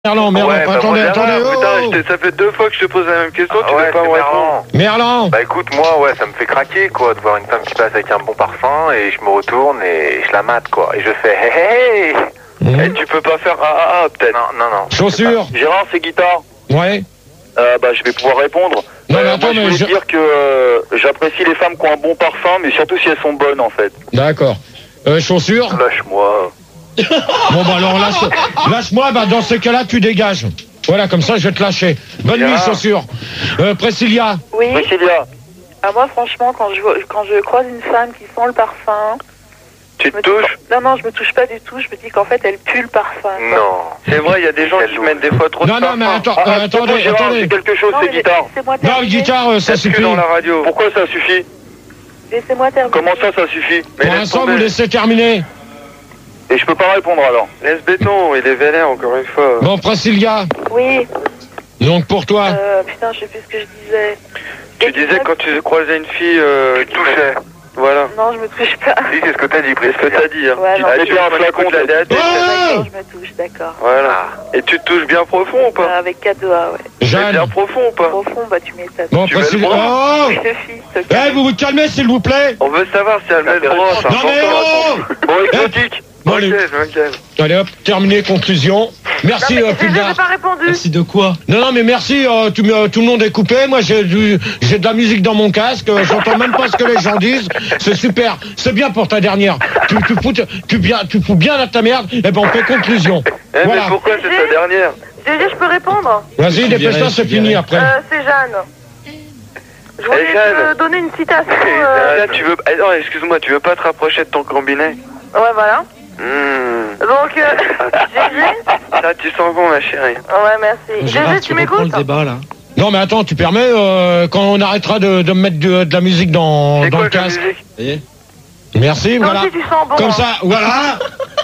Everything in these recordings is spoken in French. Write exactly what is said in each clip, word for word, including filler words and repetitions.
Merlan, Merlan, ouais, bah attendez, moi, attendez, là, oh putain, je ça fait deux fois que je te pose la même question, Ah tu ouais, veux pas me répondre. Merlan. Bah écoute, moi, ouais, ça me fait craquer, quoi, de voir une femme qui passe avec un bon parfum, et je me retourne et je la mate, quoi, et je fais hey hey hey. Mmh. Et tu peux pas faire ah ah ah, peut-être. Non, non, non. Chaussures. Gérard, c'est guitare. Ouais. Euh, bah, je vais pouvoir répondre. Non, Euh, mais attends, moi, je mais voulais je- dire que euh, j'apprécie les femmes qui ont un bon parfum, mais surtout si elles sont bonnes, en fait. D'accord. Euh, chaussures. Lâche-moi. Bon, bah alors lâche, lâche-moi, bah dans ce cas-là, tu dégages. Voilà, comme ça, je vais te lâcher. Bonne Bien. nuit, chaussures. Euh, Priscilla. Oui. Priscilla, Ah, moi, franchement, quand je, vois- quand je croise une femme qui sent le parfum, Tu je te me dis- touches? non, non, je me touche pas du tout. Je me dis qu'en fait, elle pue le parfum. Non. C'est vrai, il y a des gens qui mettent des fois trop de Non, non, mais parfum. attends, ah, euh, attendez, Gérard, attendez. j'ai quelque chose, Non, c'est mais guitare. laissez-moi Non, terminer. guitare, euh, ça Est-ce que suffit. dans la radio. Pourquoi ça suffit? Laissez-moi terminer. Comment ça, ça suffit? Mais Pour laisse l'instant, vous tomber. laissez terminer. Et je peux pas répondre alors. Laisse béton, il est vénère encore une fois. Bon, Priscilla. Oui. Donc, pour toi. Euh, putain, je sais plus ce que je disais. Tu disais quand tu croisais une fille, euh, tu touchais. Voilà. Non, je me touche pas. Si, c'est ce que t'as dit, c'est ce que t'as dit. Hein. Ouais, non. Ah, C'est tu bien un prends flacon, de la t'as tête. Ah D'accord, je me touche, d'accord. Voilà. Et tu te touches bien profond ou pas? Euh, avec quatre doigts, ouais. Mais Jeanne. bien profond ou pas? Profond, bah tu m'étonnes. Bon, tu veux Priscilla. le Oh Je fils, te Eh, calme. vous vous calmez, s'il vous plaît. On veut savoir si elle met le droit, c'est Non, mais oh Bon, exotique. Bon, Ok, allez. je me calme. Allez, hop, terminé, conclusion. Merci, Non, euh, mais j'ai Pulgar. pas répondu. Merci de quoi? Non, non, mais merci, euh, tout, euh, tout le monde est coupé. Moi, j'ai du, j'ai de la musique dans mon casque. euh, J'entends même pas ce que les gens disent. C'est super. C'est bien pour ta dernière. Tu, tu, fous, tu, bien, tu fous bien à ta merde. Eh ben, on fait conclusion. Eh, Voilà. mais pourquoi c'est sa dernière? G G, je peux répondre? Vas-y, Je dépêche-toi, dirais, c'est je fini dirais. après. Euh, c'est Jeanne. Je voulais Eh, Jeanne. te donner une citation. Eh, euh, Là, tu veux. Eh, non, excuse-moi, tu veux pas te rapprocher de ton combiné? Ouais, voilà. Hmm. Donc, euh, G G. Là, tu sens bon, ma chérie. Ouais, merci. G Gérard, G, tu tu reprends m'écoutes? le débat là. Non, mais attends, tu permets, euh, quand on arrêtera de, de me mettre de, de la musique dans, C'est dans quoi le ta casque. musique? Ça y est. Merci, Donc, voilà. si tu sens bon. Comme hein. ça, voilà.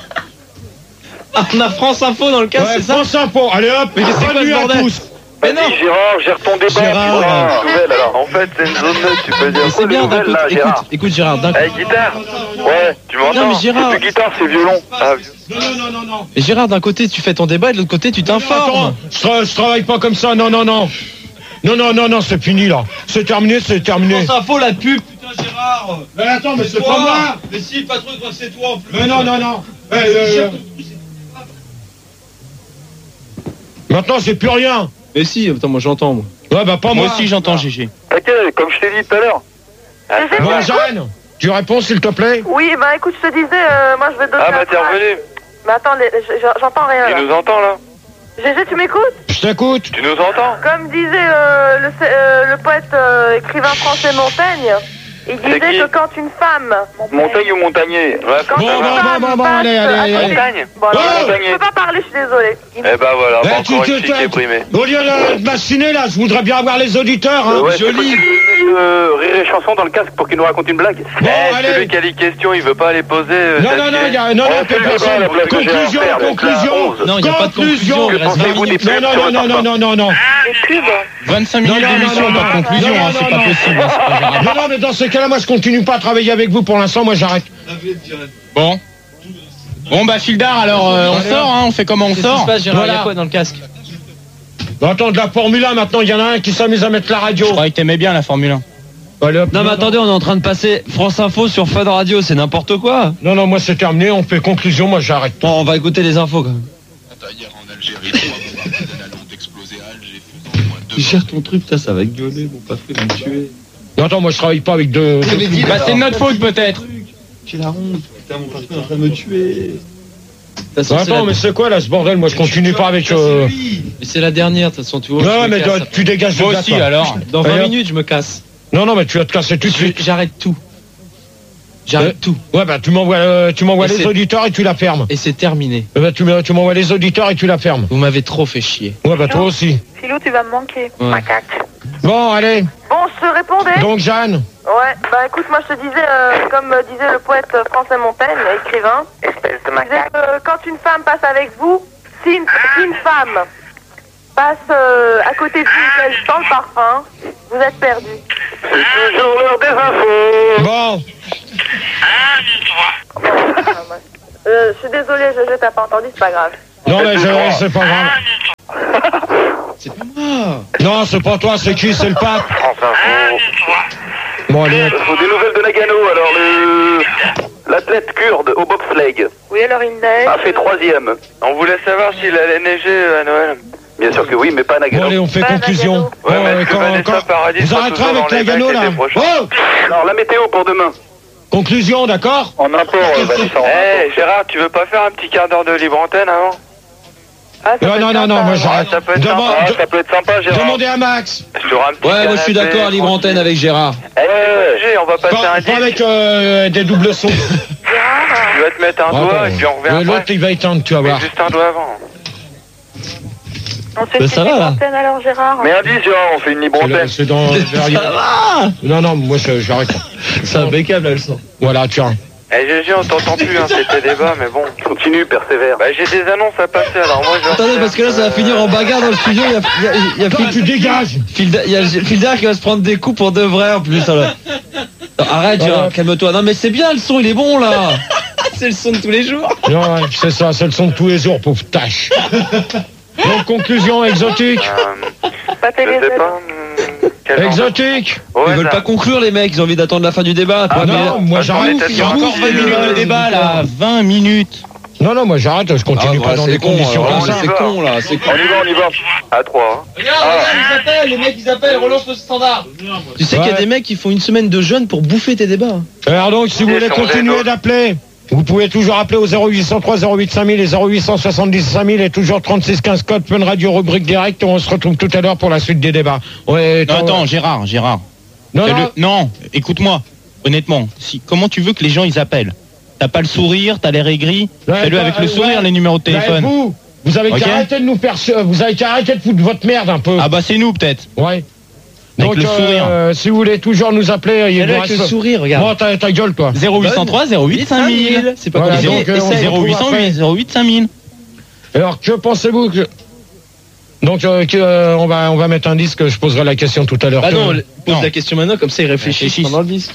Ah, on a France Info dans le cas, Ouais, c'est ça? France Info. Allez hop, Mais c'est quoi bonne ce nuit à bordel? tous. Mais non. Vas-y, Gérard, gère ton débat. Gérard, tu vois, euh, une nouvelle, alors. En fait, c'est une zone neutre, tu peux dire. Mais c'est bien d'un nouvelle, côté. là, Écoute, Gérard. écoute Gérard, d'un Eh, côté. guitare? Ouais, Tu m'entends? Non mais Gérard, c'est plus guitare, c'est violon. Ah, Non, non, non, non, non. mais Gérard, d'un côté tu fais ton débat et de l'autre côté tu Attends, t'informes. je, tra- je travaille pas comme ça, non, non, non. Non, non, non, non, c'est fini là. C'est terminé, c'est terminé. France Info, la pub, putain Gérard. Mais attends, mais c'est pas moi. Mais si, pas trop, toi c'est toi en plus. Mais non, non, non. Eh, euh, euh, Maintenant, j'ai plus rien. Mais si, attends, moi j'entends moi. Ouais, bah pas moi. Moi aussi j'entends G G. T'inquiète, comme je t'ai dit tout à l'heure. ah, ça Bon, va. Jeanne, tu réponds s'il te plaît. Oui, bah écoute, je te disais, euh, moi je vais te donner. Ah, bah un t'es phrase. revenu. Mais attends, les- je- j'entends rien Tu là. nous entends là? G G, tu m'écoutes? Je t'écoute. Tu nous entends? Comme disait euh, le, euh, le poète euh, écrivain français Montaigne, il disait qui que quand une femme. Montagne ou montagnier? Ouais, Quand Bon, une bon, femme bon, bon, bon, passe allez, allez, à allez. côté- Montagne? Bon, alors, Ouais. je peux pas parler, je suis désolée. Il- Eh bah voilà, Eh, bah, tu encore te une fille tais. déprimée. Au lieu de m'assiner là, je voudrais bien avoir les auditeurs. Hein. Euh, ouais, Joli. Euh, rire et chanson dans le casque pour qu'il nous raconte une blague. Bon, Eh, allez. celui qui a les questions, il veut pas les poser. euh, Non, non, d'affilée. non, il y a, non, On non, fait plus le personne. débat, la blague que j'ai à Conclusion, faire, donc là, conclusion. onze. Non, il n'y a pas de conclusion, il reste vingt pensez-vous minutes. des Non, non, sur non, le non, non, parfum? non, non, non. Les pubs. vingt-cinq minutes Non, non, d'émission, non, non, pas de non, conclusion, non, hein, c'est non, pas non. possible, hein, c'est pas Gérard. Non, non, mais dans ces cas-là, moi, je continue pas à travailler avec vous pour l'instant. Moi, j'arrête. Bon. Bon bah Fildar, alors euh, on Allez, sort, hein, on fait comment on Qu'est-ce qui se sort? passe Gérard? Il y Voilà. a quoi dans le casque? Bon, attends, de la Formule un, maintenant, il y en a un qui s'amuse à mettre la radio. Je croyais que t'aimais bien la Formule un. Allez, hop. Non mais attendez, on est en train de passer France Info sur Fun Radio, c'est n'importe quoi. Non, non, moi, c'est terminé. On fait conclusion. Moi, j'arrête. Bon, on va écouter les infos quand même. Hier en Algérie, trois bombardements de la lampe explosé à Alger, faisant au moins deux Tu gères ton truc, putain, ça va gueuler, mon paf, il va me tuer. Non, attends, moi, je travaille pas avec deux. deux- Bah c'est de notre faute peut-être. J'ai la honte. Putain, mon parfum est en train de me tuer. De toute Non, façon, c'est attends, la- mais c'est quoi là ce bordel? Moi, je continue pas avec. Euh... Mais c'est la dernière, de toute façon, tu vois. je Non, me mais casse, toi, ça tu dégages de Moi là, aussi toi. alors. Dans vingt Allez, hop. minutes, je me casse. Non, non, mais tu vas te casser tout de Je- suite. J'arrête tout. J'arrête Euh, tout. Ouais, bah, tu m'envoies, euh, tu m'envoies Et les c'est- auditeurs et tu la fermes. Et c'est terminé. Eh ben, tu me- tu m'envoies les auditeurs et tu la fermes. Vous m'avez trop fait chier. Ouais, bah, toi aussi. Philou, tu vas me manquer. Ouais. Macaque. Bon, allez. Bon, je te répondais. Donc, Jeanne. Ouais, bah écoute, moi je te disais, euh, comme euh, disait le poète français Montaigne, écrivain, Espèce de il disait macaque. que euh, quand une femme passe avec vous, si une, si une femme passe euh, à côté de vous, qu'elle sent le parfum, vous êtes perdu. C'est toujours l'heure des infos. Bon. Euh, je suis désolée, je, je t'ai pas entendu, c'est pas grave. Non, mais je- c'est pas grave. C'est pas moi. Non, c'est pas toi, c'est qui? C'est le pape. France Info. Bon, allez. Il faut des nouvelles de Nagano, alors le... L'athlète kurde au bobsleigh Oui, alors il neige. a fait troisième. On voulait savoir s'il allait neiger à Noël. Bien sûr que oui, mais pas à Bon, Nagano. allez, on fait Pas conclusion. Nagano. Bon, Ouais, mais euh, est-ce que quand, Vanessa quand- Paradis vous sera arrêterez toujours avec dans la les Gano, mecs là. l'été prochain? Oh, Alors la météo pour demain. conclusion, d'accord? En import, euh, Vanessa, en Eh, import. Gérard, tu veux pas faire un petit quart d'heure de libre antenne avant? Ah, ça Non, peut non, être non, non, sympa, moi ouais. j'arrête. Ah, ça peut être Demande- Ah, de- ça peut être sympa, Gérard. Demandez à Max. Je te un petit Ouais, moi je suis canapé, d'accord, libre tranquille. antenne avec Gérard. Eh, G, on va passer Pas, un pas avec disque. euh, des doubles sons. Gérard, Tu vas te mettre un Ah, doigt bon. et puis on revient Euh, L'autre après. il va éteindre, tu vas Mais voir. juste un doigt avant. on se fait Bah, une ça petite va, là. antenne alors, Gérard. Mais un dix, Gérard, on fait une libre C'est le- antenne. C'est dans derrière. va. Non, non, moi je- j'arrête. C'est impeccable là le son. Voilà, tiens. Eh, G G, on t'entend plus, hein, c'était débat, mais bon. Continue, persévère. Bah, j'ai des annonces à passer, alors moi je. Attendez, parce que là ça va finir en bagarre dans le studio. Il y a, il y a, il y a Toi, Phil- tu dégages. Phil- il y a Phildar qui va se prendre des coups pour de vrai en plus. Alors. Non, arrête, Gérard, Ouais. calme-toi. Non mais c'est bien le son, il est bon là. C'est le son de tous les jours. Non, ouais, c'est ça, c'est le son de tous les jours, pauvre tâche. Donc, conclusion, exotique. Euh, Pas je sais télé. pas. hum, quel genre de- Exotique. Ouais, Ils veulent ça. pas conclure les mecs, ils ont envie d'attendre la fin du débat. Ah Toi, mais- non, moi Attends, j'arrête. on est Il y a à encore quarante vingt minutes de euh, débat là. vingt minutes. Non, non, moi j'arrête, je continue Ah, pas dans c'est des con, conditions alors, comme ça. c'est con là, c'est con. On y va, on y va. À trois. hein. Regarde, regarde, ils appellent, les mecs ils appellent, relance le standard. Tu sais qu'il y a Ouais. des mecs qui font une semaine de jeûne pour bouffer tes débats. Alors donc, si vous Ils voulez sont continuer des d'appeler, vous pouvez toujours appeler au zéro huit cent trois zéro huit cinq mille et zéro huit cent soixante-dix cinq mille et toujours trente-six quinze code Fun Radio rubrique direct. On se retrouve tout à l'heure pour la suite des débats. Ouais, Non, toi- attends, Gérard, Gérard. Non, Fais-le- non, non, écoute-moi. Honnêtement, si, comment tu veux que les gens ils appellent? T'as pas le sourire, t'as l'air aigri. Ouais, Fais-le toi, avec le euh, sourire, ouais. les numéros de Bah, téléphone. vous, vous avez Ok. qu'à arrêter de nous faire, ch- vous avez qu'à arrêter de foutre votre merde un peu. Ah bah c'est nous peut-être. Ouais. Avec Donc, le sourire. euh, si vous voulez toujours nous appeler, il Fais-le vous avec le reste- sourire, regarde. Bon, ta, ta gueule, toi. zéro huit cent trois zéro huit cinq mille. C'est pas Voilà, compliqué. donc, euh, on Essaye. se zéro huit cent huit zéro huit cinq mille. Alors, que pensez-vous que... Donc, euh, que, euh, on, va, on va mettre un disque, je poserai la question tout à l'heure. Bah Que- non, le- pose Non. la question maintenant, comme ça ils réfléchissent Réfléchissent. pendant le disque.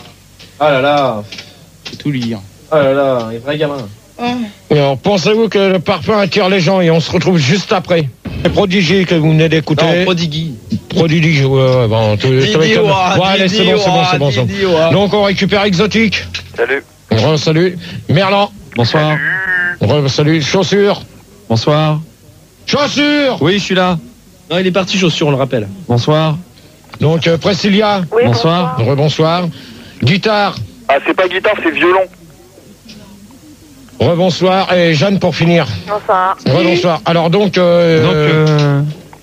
Ah là là, Faut tout lire. ah là là, un vrai gamin. Alors, pensez-vous que le parfum attire les gens et on se retrouve juste après. C'est Prodigy que vous venez d'écouter. Non, Prodigui. Prodigy, ouais, ouais, bon, tu- tu- tu- Didi, tu- ouah, ouais, allez, c'est Didi, bon, c'est bon, ouah, c'est bon, c'est bon. Didi, ouah. Donc, on récupère Exotique. Salut. Re, salut. Merlan. Bonsoir. Re, salut. Chaussures. Bonsoir. Chaussures. Oui, je suis là. Non, il est parti chaussure, on le rappelle. Bonsoir. Donc, euh, Priscilla. Oui, Bonsoir. Rebonsoir. Guitare. Ah, c'est pas guitare, c'est violon. Rebonsoir. Et Jeanne pour finir. Bonsoir. Rebonsoir. Alors donc, euh, Donc, euh...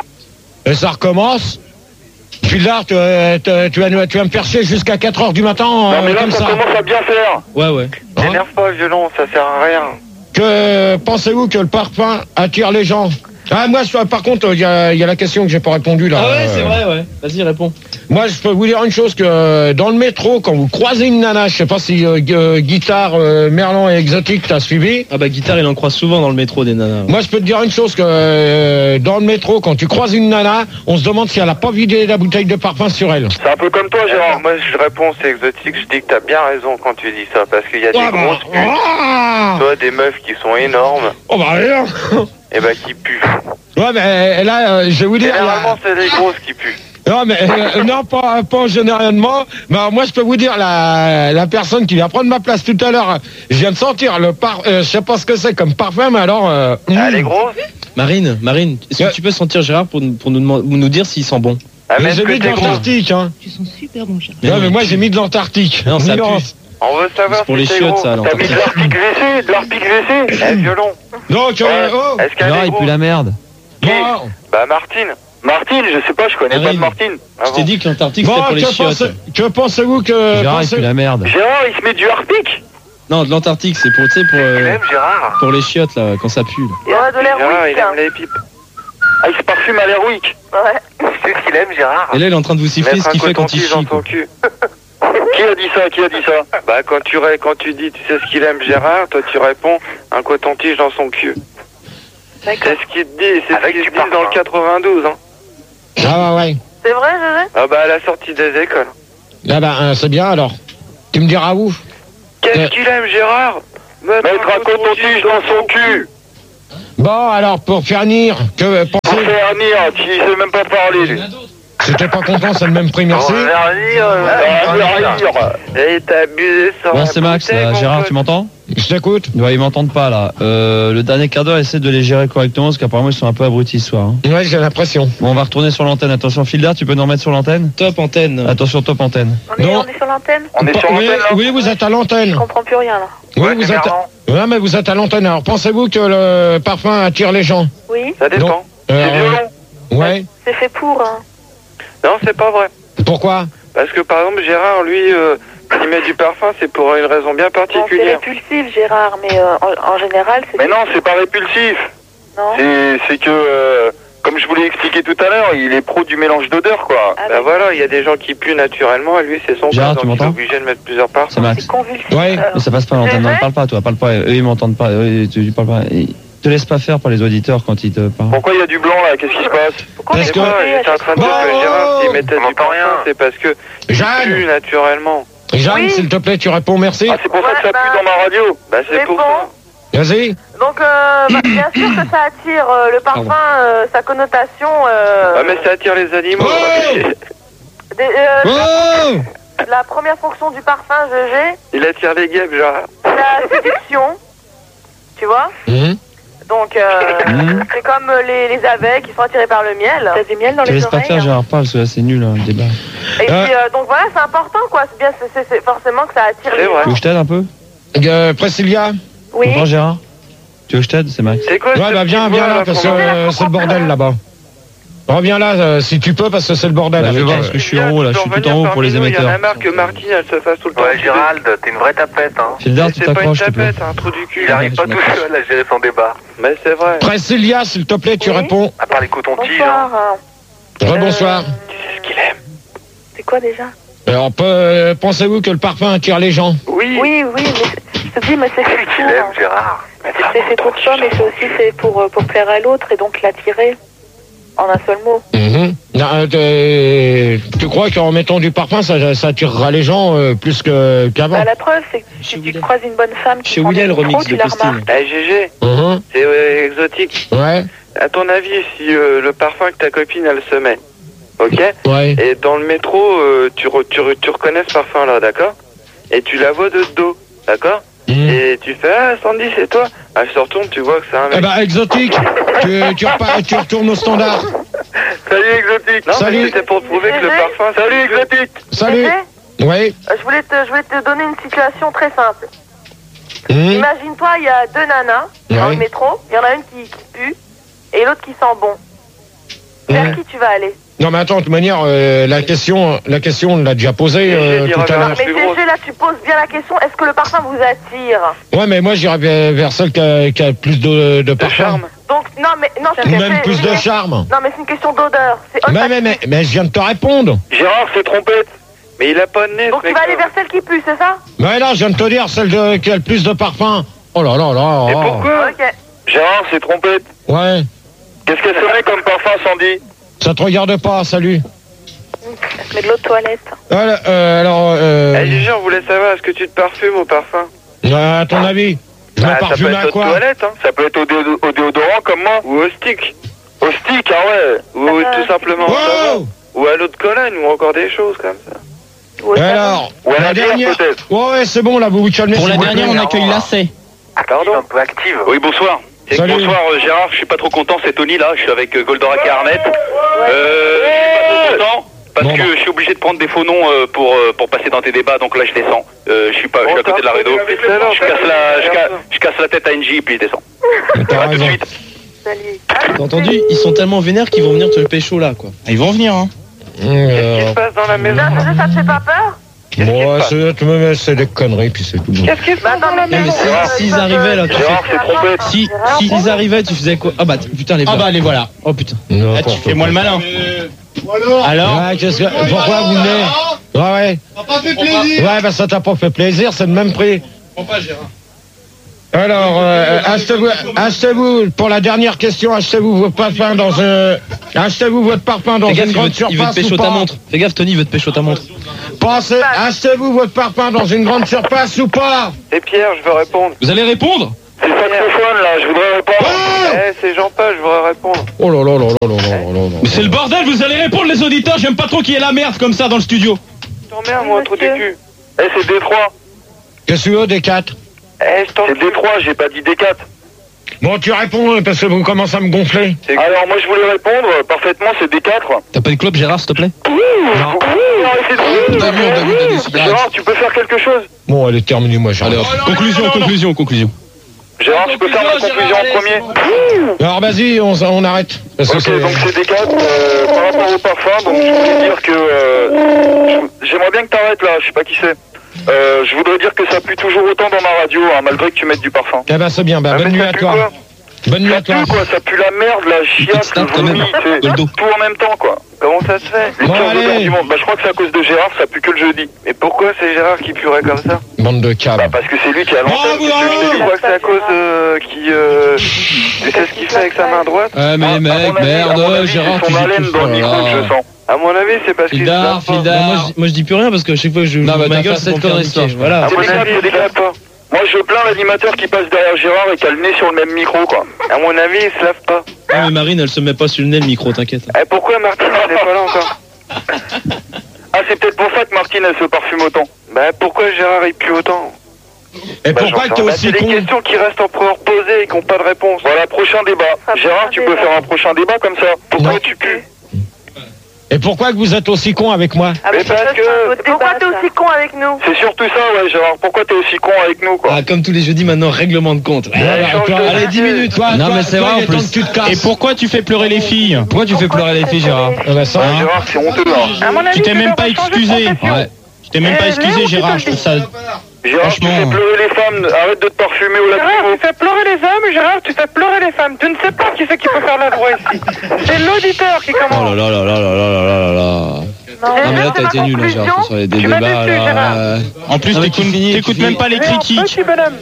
et ça recommence. Phildar, tu, euh, tu, tu vas, tu vas me faire chier jusqu'à quatre heures du matin, Non, euh, mais là, comme ça ça. commence à bien faire. Ouais, ouais. Hein T'énerve pas le violon, ça sert à rien. Que pensez-vous que le parfum attire les gens? Ah, moi, je- par contre, il y a, il y a la question que j'ai pas répondu là. Ah ouais, Euh, c'est vrai, ouais. Vas-y, réponds. Moi, je peux vous dire une chose que euh, dans le métro, quand vous croisez une nana, je sais pas si euh, gu- euh, guitare, euh, Merlan et Exotique, t'as suivi. Ah bah, guitare, il en croise souvent dans le métro des nanas. Moi, je peux te dire une chose que euh, dans le métro, quand tu croises une nana, on se demande si elle a pas vidé la bouteille de parfum sur elle. C'est un peu comme toi, Gérard. Moi, je réponds, c'est exotique. Je dis que t'as bien raison quand tu dis ça, parce qu'il y a des Ah, bah, grosses putes. ah Toi, des meufs qui sont énormes, Oh bah rien. et bah qui puent. Ouais, mais euh, là, euh, je vais vous dire. Généralement, c'est les grosses qui puent. la- Non, mais euh, non, pas, pas généralement. Mais alors, moi, je peux vous dire, la, la personne qui vient prendre ma place tout à l'heure, je viens de sentir le par, euh, je sais pas ce que c'est comme parfum, mais alors. Euh, Ah, mm. les grosses. Marine, Marine, est-ce Ouais. que tu peux sentir Gérard pour, nous- pour nous, demand- nous dire s'il sent bon? Ah, Mais même j'ai que mis de t'es grosse. l'Antarctique, hein. Tu sens super bon, Gérard. Mais non, non, mais mais moi, tu- j'ai mis de l'Antarctique. Non, ça Non. pue. On veut savoir C'est pour si les t'es chiottes, gros. ça, T'as mis de l'arpic V C, de l'arpic V C. Eh, violon. Donc, euh, Ouais. oh, Est-ce qu'elle Gérard, est il pue grosse? la merde. bon, Bah, Martine. Martine, je sais pas, je connais pas Marine. de Martine. Ah Je t'ai bon. dit que l'Antarctique c'était bon, pour les que, chiottes. pensez, que pensez-vous que. Gérard, il pensez- pue la merde. Gérard, il se met du harpic. Non, de l'Antarctique, c'est pour, tu sais, pour, Il euh, aime Gérard. pour les chiottes, là, quand ça pue. là. Il y a de l'air Gérard, il weak. aime les pipes. Ah, il se parfume à l'Airwick. Ouais. Tu sais ce qu'il aime, Gérard? Et là, il est en train de vous siffler Mettre ce un qu'il fait quand il coton-tige dans chie. son quoi. cul. Qui a dit ça? Qui a dit ça? Bah, quand tu, ré- quand tu dis, tu sais ce qu'il aime, Gérard, toi, tu réponds, un coton-tige dans son cul. D'accord. C'est ce qu'il te dit, c'est ce Avec qu'ils du se disent dans le parfum. quatre-vingt-douze, hein. Ah, ouais, ouais. C'est vrai, Gégé? Ah bah, à la sortie des écoles. Ah, bah, euh, c'est bien alors. Tu me diras où? Qu'est-ce Euh. qu'il aime, Gérard? Mettre un coton-tige dans son cul. Bon, alors, pour finir, que Pour pensez... faire venir, tu sais même pas parler, lui. Si t'es pas content, c'est le même prix, merci. Et t'as abusé sur Bon, la c'est Max, bouteille, là. mon Gérard, pote. tu m'entends? Je t'écoute. Ouais, ils m'entendent pas, là. Euh, le dernier quart d'heure, essaie de les gérer correctement, parce qu'apparemment, ils sont un peu abrutis ce soir. Hein. Ouais, j'ai l'impression. Bon, on va retourner sur l'antenne. Attention, Filder, tu peux nous remettre sur l'antenne? Top antenne. Attention, top antenne. On est, Non. on est sur l'antenne? On est sur oui, l'antenne, là. oui, vous êtes à Je l'antenne. comprends plus rien là. Oui, Ouais, vous c'est êtes. marrant. Ouais, mais vous êtes à l'antenne. Alors, pensez-vous que le parfum attire les gens? Oui, Ça dépend. C'est Euh, violent. Ouais. c'est fait pour. Hein. Non, c'est pas vrai. Pourquoi? Parce que par exemple, Gérard, lui, euh, il met du parfum, c'est pour une raison bien Bon, c'est particulière. répulsif, Gérard, mais euh, en, en général, c'est. Mais non, c'est pas répulsif. Non. C'est, c'est que, euh, comme je vous l'ai expliqué tout à l'heure, il est pro du mélange d'odeurs, quoi. Ah, Ben d'accord. voilà, il y a des gens qui puent naturellement, et lui, c'est son Gérard, cas, tu donc il est m'entends obligé de mettre plusieurs parfums. C'est Max. C'est convulsif. Ouais. euh, Mais ça passe pas à l'antenne. Non, vrai parle pas, toi. Parle pas. Eux, ils m'entendent pas. Eux, tu, tu parles pas. Et te laisse pas faire par les auditeurs quand ils te parlent. Pourquoi il y a du blanc, là? Qu'est-ce qui se passe? Pourquoi on Parce est que- coupé à J'étais en chaque train de fois dire que Bon. Gérard, s'il mettait On du n'entend parfum, rien. c'est parce que il Jeanne. pue naturellement. Jeanne, Oui. s'il te plaît, tu réponds, merci. Ah, c'est pour ça que ça Ouais, pue bah, dans ma radio. Bah, c'est c'est pour bon. ça. Vas-y. Donc, euh, bah, bien sûr que ça attire euh, le parfum, euh, sa connotation. Euh, Ah, mais ça attire les animaux. Oh. des- euh, Oh! La première fonction du parfum, G G, Il attire les guêpes, Gérard. c'est la séduction. Tu vois? Hum. Donc, euh, Mmh. c'est comme euh, les, les abeilles qui sont attirées par le miel. T'as du miel dans Te les laisse pas oreilles. faire, Gérard, parle, parce que là, c'est nul, hein, le débat. Et Euh. puis, euh, donc voilà, c'est important, quoi. C'est bien, c'est- c'est c'est forcément que ça attire C'est les vrai. Tu veux gens. que je t'aide un peu? Euh, Priscilla? Oui. Bonjour, Gérard. Tu veux que je t'aide? C'est Max. C'est quoi Ouais, cette bah viens, petite viens voix, là, parce que qu'on entend euh, c'est le bordel là-bas. Reviens là, euh, si tu peux, parce que c'est le bordel. Bah, je vais avec, voir, euh, parce que je suis en haut, là. Je suis tout en haut pour les Il y en émetteurs. a marre que Martine, elle se fasse tout le temps. Ouais, Gérald, t'es une vraie tapette, hein. Filder, tu C'est pas une t'accroches, s'il te plaît. tapette, un trou du cul. Il arrive je pas tout m'accroche. seul à gérer son débat. Mais c'est vrai. Priscilla, s'il te plaît, tu Oui. réponds. À part les cotons-tiges, hein. Bonsoir. Rebonsoir. Euh, C'est ce qu'il aime. C'est quoi déjà? Alors, pe- euh, pensez-vous que le parfum attire les gens? Oui. Oui, oui, mais c'est- je te dis, mais c'est fait Tu pour. l'aimes, hein. Gérard. C'est fait pour ça, mais c'est aussi fait pour, euh, pour plaire à l'autre et donc l'attirer. En un seul mot. Mhm. Non, euh, t'es- tu crois qu'en mettant du parfum, ça, ça attirera les gens euh, plus que- qu'avant? Bah, la preuve, c'est que si tu William. croises une bonne femme qui Chez prend William, des le micros, remix tu de la Postine. remarques. Eh, G G, Mhm. c'est euh, exotique. Ouais, À ton avis, si euh, le parfum que ta copine, elle se met, ok? ouais. Et dans le métro, euh, tu, re- tu, re- tu reconnais ce parfum-là, d'accord? Et tu la vois de dos, d'accord? Mhm. Et tu fais, ah, Sandy, c'est toi? Elle se retourne, tu vois que c'est un Eh mec. ben, exotique, tu, tu, repars- tu retournes au standard. Salut, exotique! Non, Salut. mais c'était pour te prouver que le G G. parfum... Salut, exotique! Salut. G G, Oui. euh, je voulais, te, je voulais te donner une situation très simple. Mhm. Imagine-toi, il y a deux nanas dans Ouais. le métro. Il y en a une qui, qui pue et l'autre qui sent bon. Vers Mhm. qui tu vas aller? Non, mais attends, de toute manière, euh, la question, la question, on l'a déjà posée euh, Je vais tout dire à à l'heure. Mais plus G grosse. G, là, tu poses bien la question. Est-ce que le parfum vous attire? Ouais, mais moi, j'irais vers, vers celle qui a, qui a plus de, de De parfum. charme. Donc, non, mais non, c'est Ou c'est- même plus de c'est- charme. Non, mais c'est une question d'odeur. C'est Mais, olfactif. mais, mais, mais je viens de te répondre. Gérard, c'est trompette. Mais il a pas de nez, Donc, ce tu mec. vas aller vers celle qui pue, c'est ça? Mais là, je viens de te dire, celle de, qui a le plus de parfum. Oh là là là. Et oh. pourquoi? Ok. Gérard, c'est trompette. Ouais, Qu'est-ce qu'elle se met comme parfum, Sandy? ça te regarde pas, salut. Elle se met de l'eau de toilette. Voilà, euh, alors, euh, Eh, Gégé, on voulait savoir, est-ce que tu te parfumes au parfum? euh, à ton avis, je me Ah, ça peut parfume être à aux quoi? toilettes, hein. Ça peut être au, déo- au déodorant comme moi, ou au stick. Au stick, ah ouais. Ou Euh, tout simplement au savon. Wow. Ou à l'eau de Cologne, ou encore des choses comme ça. Ou au savon. Alors, Ou à la la bière, dernière. peut-être. Ouais, ouais, c'est bon, là, vous vous calmez. Pour s'il la vous dernière, plaît. on accueille Lacet. Pardon? Un peu active. Oui, bonsoir. Et Salut. bonsoir euh, Gérard, je suis pas trop content, c'est Tony là, je suis avec euh, Goldorak et Arnett. Euh, je suis pas trop content parce Bon, que bah. je suis obligé de prendre des faux noms euh, pour euh, pour passer dans tes débats, donc là je descends. Euh, je suis pas, je suis à côté de la rédo. Je casse la, je casse, je casse la tête à N J puis je descends. T'as À tout de raison. suite. Salut. T'as entendu? Ils sont tellement vénères qu'ils vont venir te le pécho là, quoi. Ah, ils vont venir, hein. Qu'est-ce qui Euh, se passe dans la maison? Non, G G, ça te fait pas peur? Qu'est-ce qui se Bon, passe? c'est tu me- c'est des conneries, puis c'est tout. Qu'est-ce qui se Bah, passe dans la mais mais maison? si- euh, s'ils ils peuvent, arrivaient, là, euh, tu ils fais- peuvent c'est faire trompette. ça. Si, Gérard, si- S'ils arrivaient, tu faisais quoi? Ah bah, putain, les Ah bah, les voilà. Oh putain. Ah, tu fais moi le malin. Alors Ouais, qu'est-ce que, pourquoi vous venez? Ouais, ouais. Ça pas fait plaisir. Ouais, bah ça t'a pas fait plaisir, c'est le même prix. Prends pas, Gérard. Alors, euh, achetez-vous, achetez-vous, pour la dernière question, achetez-vous votre parfum dans un, achetez-vous votre parfum dans Fais gaffe, une il veut, grande te- il veut te surface pécho ou ta pas? montre. Fais gaffe, Tony, il veut te pécho ta montre. Pensez, achetez-vous votre parfum dans une grande surface ou pas? C'est Pierre, je veux répondre. Vous allez répondre? C'est saxophone là, je voudrais répondre. Eh, c'est Jean-Paul, je voudrais répondre. Oh là là là là là là là là. Mais c'est le bordel, vous allez répondre les auditeurs, j'aime pas trop qu'il y ait la merde comme ça dans le studio. T'emmerdes, moi, trop du cul. Eh, c'est D trois. Qu'est-ce que tu veux, D quatre? Eh, je t'en C'est D trois, j'ai pas dit D quatre. Bon, tu réponds parce que vous commencez à me gonfler. Alors moi je voulais répondre, parfaitement c'est D quatre. T'as pas une clope, Gérard, s'il te plaît? Non. Gérard, tu peux faire quelque chose? Bon, elle est terminée, moi, Gérard. Allez, hop. conclusion, conclusion, conclusion. Gérard, tu peux faire ma conclusion en premier? Alors, vas-y, on, on arrête. Parce que Ok, c'est- donc c'est D quatre, euh, par rapport au parfum, donc je voulais dire que... Euh, je- J'aimerais bien que t'arrêtes là, je sais pas qui c'est. Euh, je voudrais dire que ça pue toujours autant dans ma radio, hein, malgré que tu mettes du parfum. Eh ben, c'est bien. Bah, Ah, bonne mais nuit ça à pue toi. quoi? Bonne nuit Ça à toi. pue quoi, ça pue la merde, la chiasse, le quand même, vomi, c'est Goldo. tout en même temps quoi. Comment ça se fait? Les Bon, pires allez. odeurs du monde. Bah je crois que c'est à cause de Gérard, ça pue que le jeudi. Mais pourquoi c'est Gérard qui puerait comme ça? Bande de câbles. Bah parce que c'est lui qui a l'antenne. Bravo, qu'est-ce que je te Je dis? crois que c'est à cause euh, qui... Euh... Tu sais ce qu'il fait avec sa main droite? Ouais, mais Ah, les à mon mecs, avis- à mon merde, avis, Gérard, c'est tu son dis haleine tout dans le micro que je sens. À mon avis, c'est parce qu'il se Fildar, lave pas. Fildar. Moi je, moi je dis plus rien parce que chaque fois que je Non, bah, ma t'as gueule fait c'est cette pour me faire connerie, niquer. ça. Voilà. À mon C'est des avis, gars, il c'est des se lave gars. pas. Moi je plains l'animateur qui passe derrière Gérard et qui a le nez sur le même micro quoi. À mon avis, il se lave pas. Ah, mais Marine elle se met pas sur le nez le micro, t'inquiète. Eh, pourquoi Martine, elle est pas là encore? Ah c'est peut-être pour ça que Martine elle se parfume autant. Bah, pourquoi Gérard il pue autant? Et Bah, pourquoi j'en t'es sais- Bah, aussi c'est des con? questions qui restent encore posées et qui n'ont pas de réponse. Voilà, prochain débat. Ça Gérard, peut tu pas peux débat. faire un prochain débat comme ça. Pourquoi Non. tu pues? Et pourquoi que vous êtes aussi con avec moi? Ah, Mais mais parce ça, que- c'est un autre Pourquoi débat, t'es ça. aussi con avec nous? C'est surtout ça, ouais, Gérard. Pourquoi t'es aussi con avec nous, quoi? Ah, comme tous les jeudis maintenant, règlement de compte. Ouais. Voilà, change toi, de allez, sujet. dix minutes. Toi, Non, toi, mais c'est toi, vrai, il est en temps plus. que tu te casses. Et pourquoi tu fais pleurer les filles? Pourquoi tu fais pleurer les filles, Gérard? Ah bah ça, Ouais, Gérard, c'est honteux, hein. À mon avis, Tu t'es tu même devrais pas changer de excusé. profession. Ouais. Je t'ai même pas Eh, excusé, Léo, Gérard. tu te Je trouve ça. Gérard, tu Franchement. fais pleurer les femmes. Arrête de te parfumer au Gérard, lacrymo. tu fais pleurer les hommes, Gérard, tu fais pleurer les femmes. Tu ne sais pas qui c'est qui peut faire la loi ici. C'est l'auditeur qui Oh là commence. là là là là là là là là. Non, Ah, mais là, c'est t'as ma été nul, là, conclusion. Gérard, sur les Tu m'as débats, déçu, Gérard. là. En plus, Non, mais t'écoutes tu finis, tu t'écoutes finis. même pas les Mais un critiques. petit bonhomme.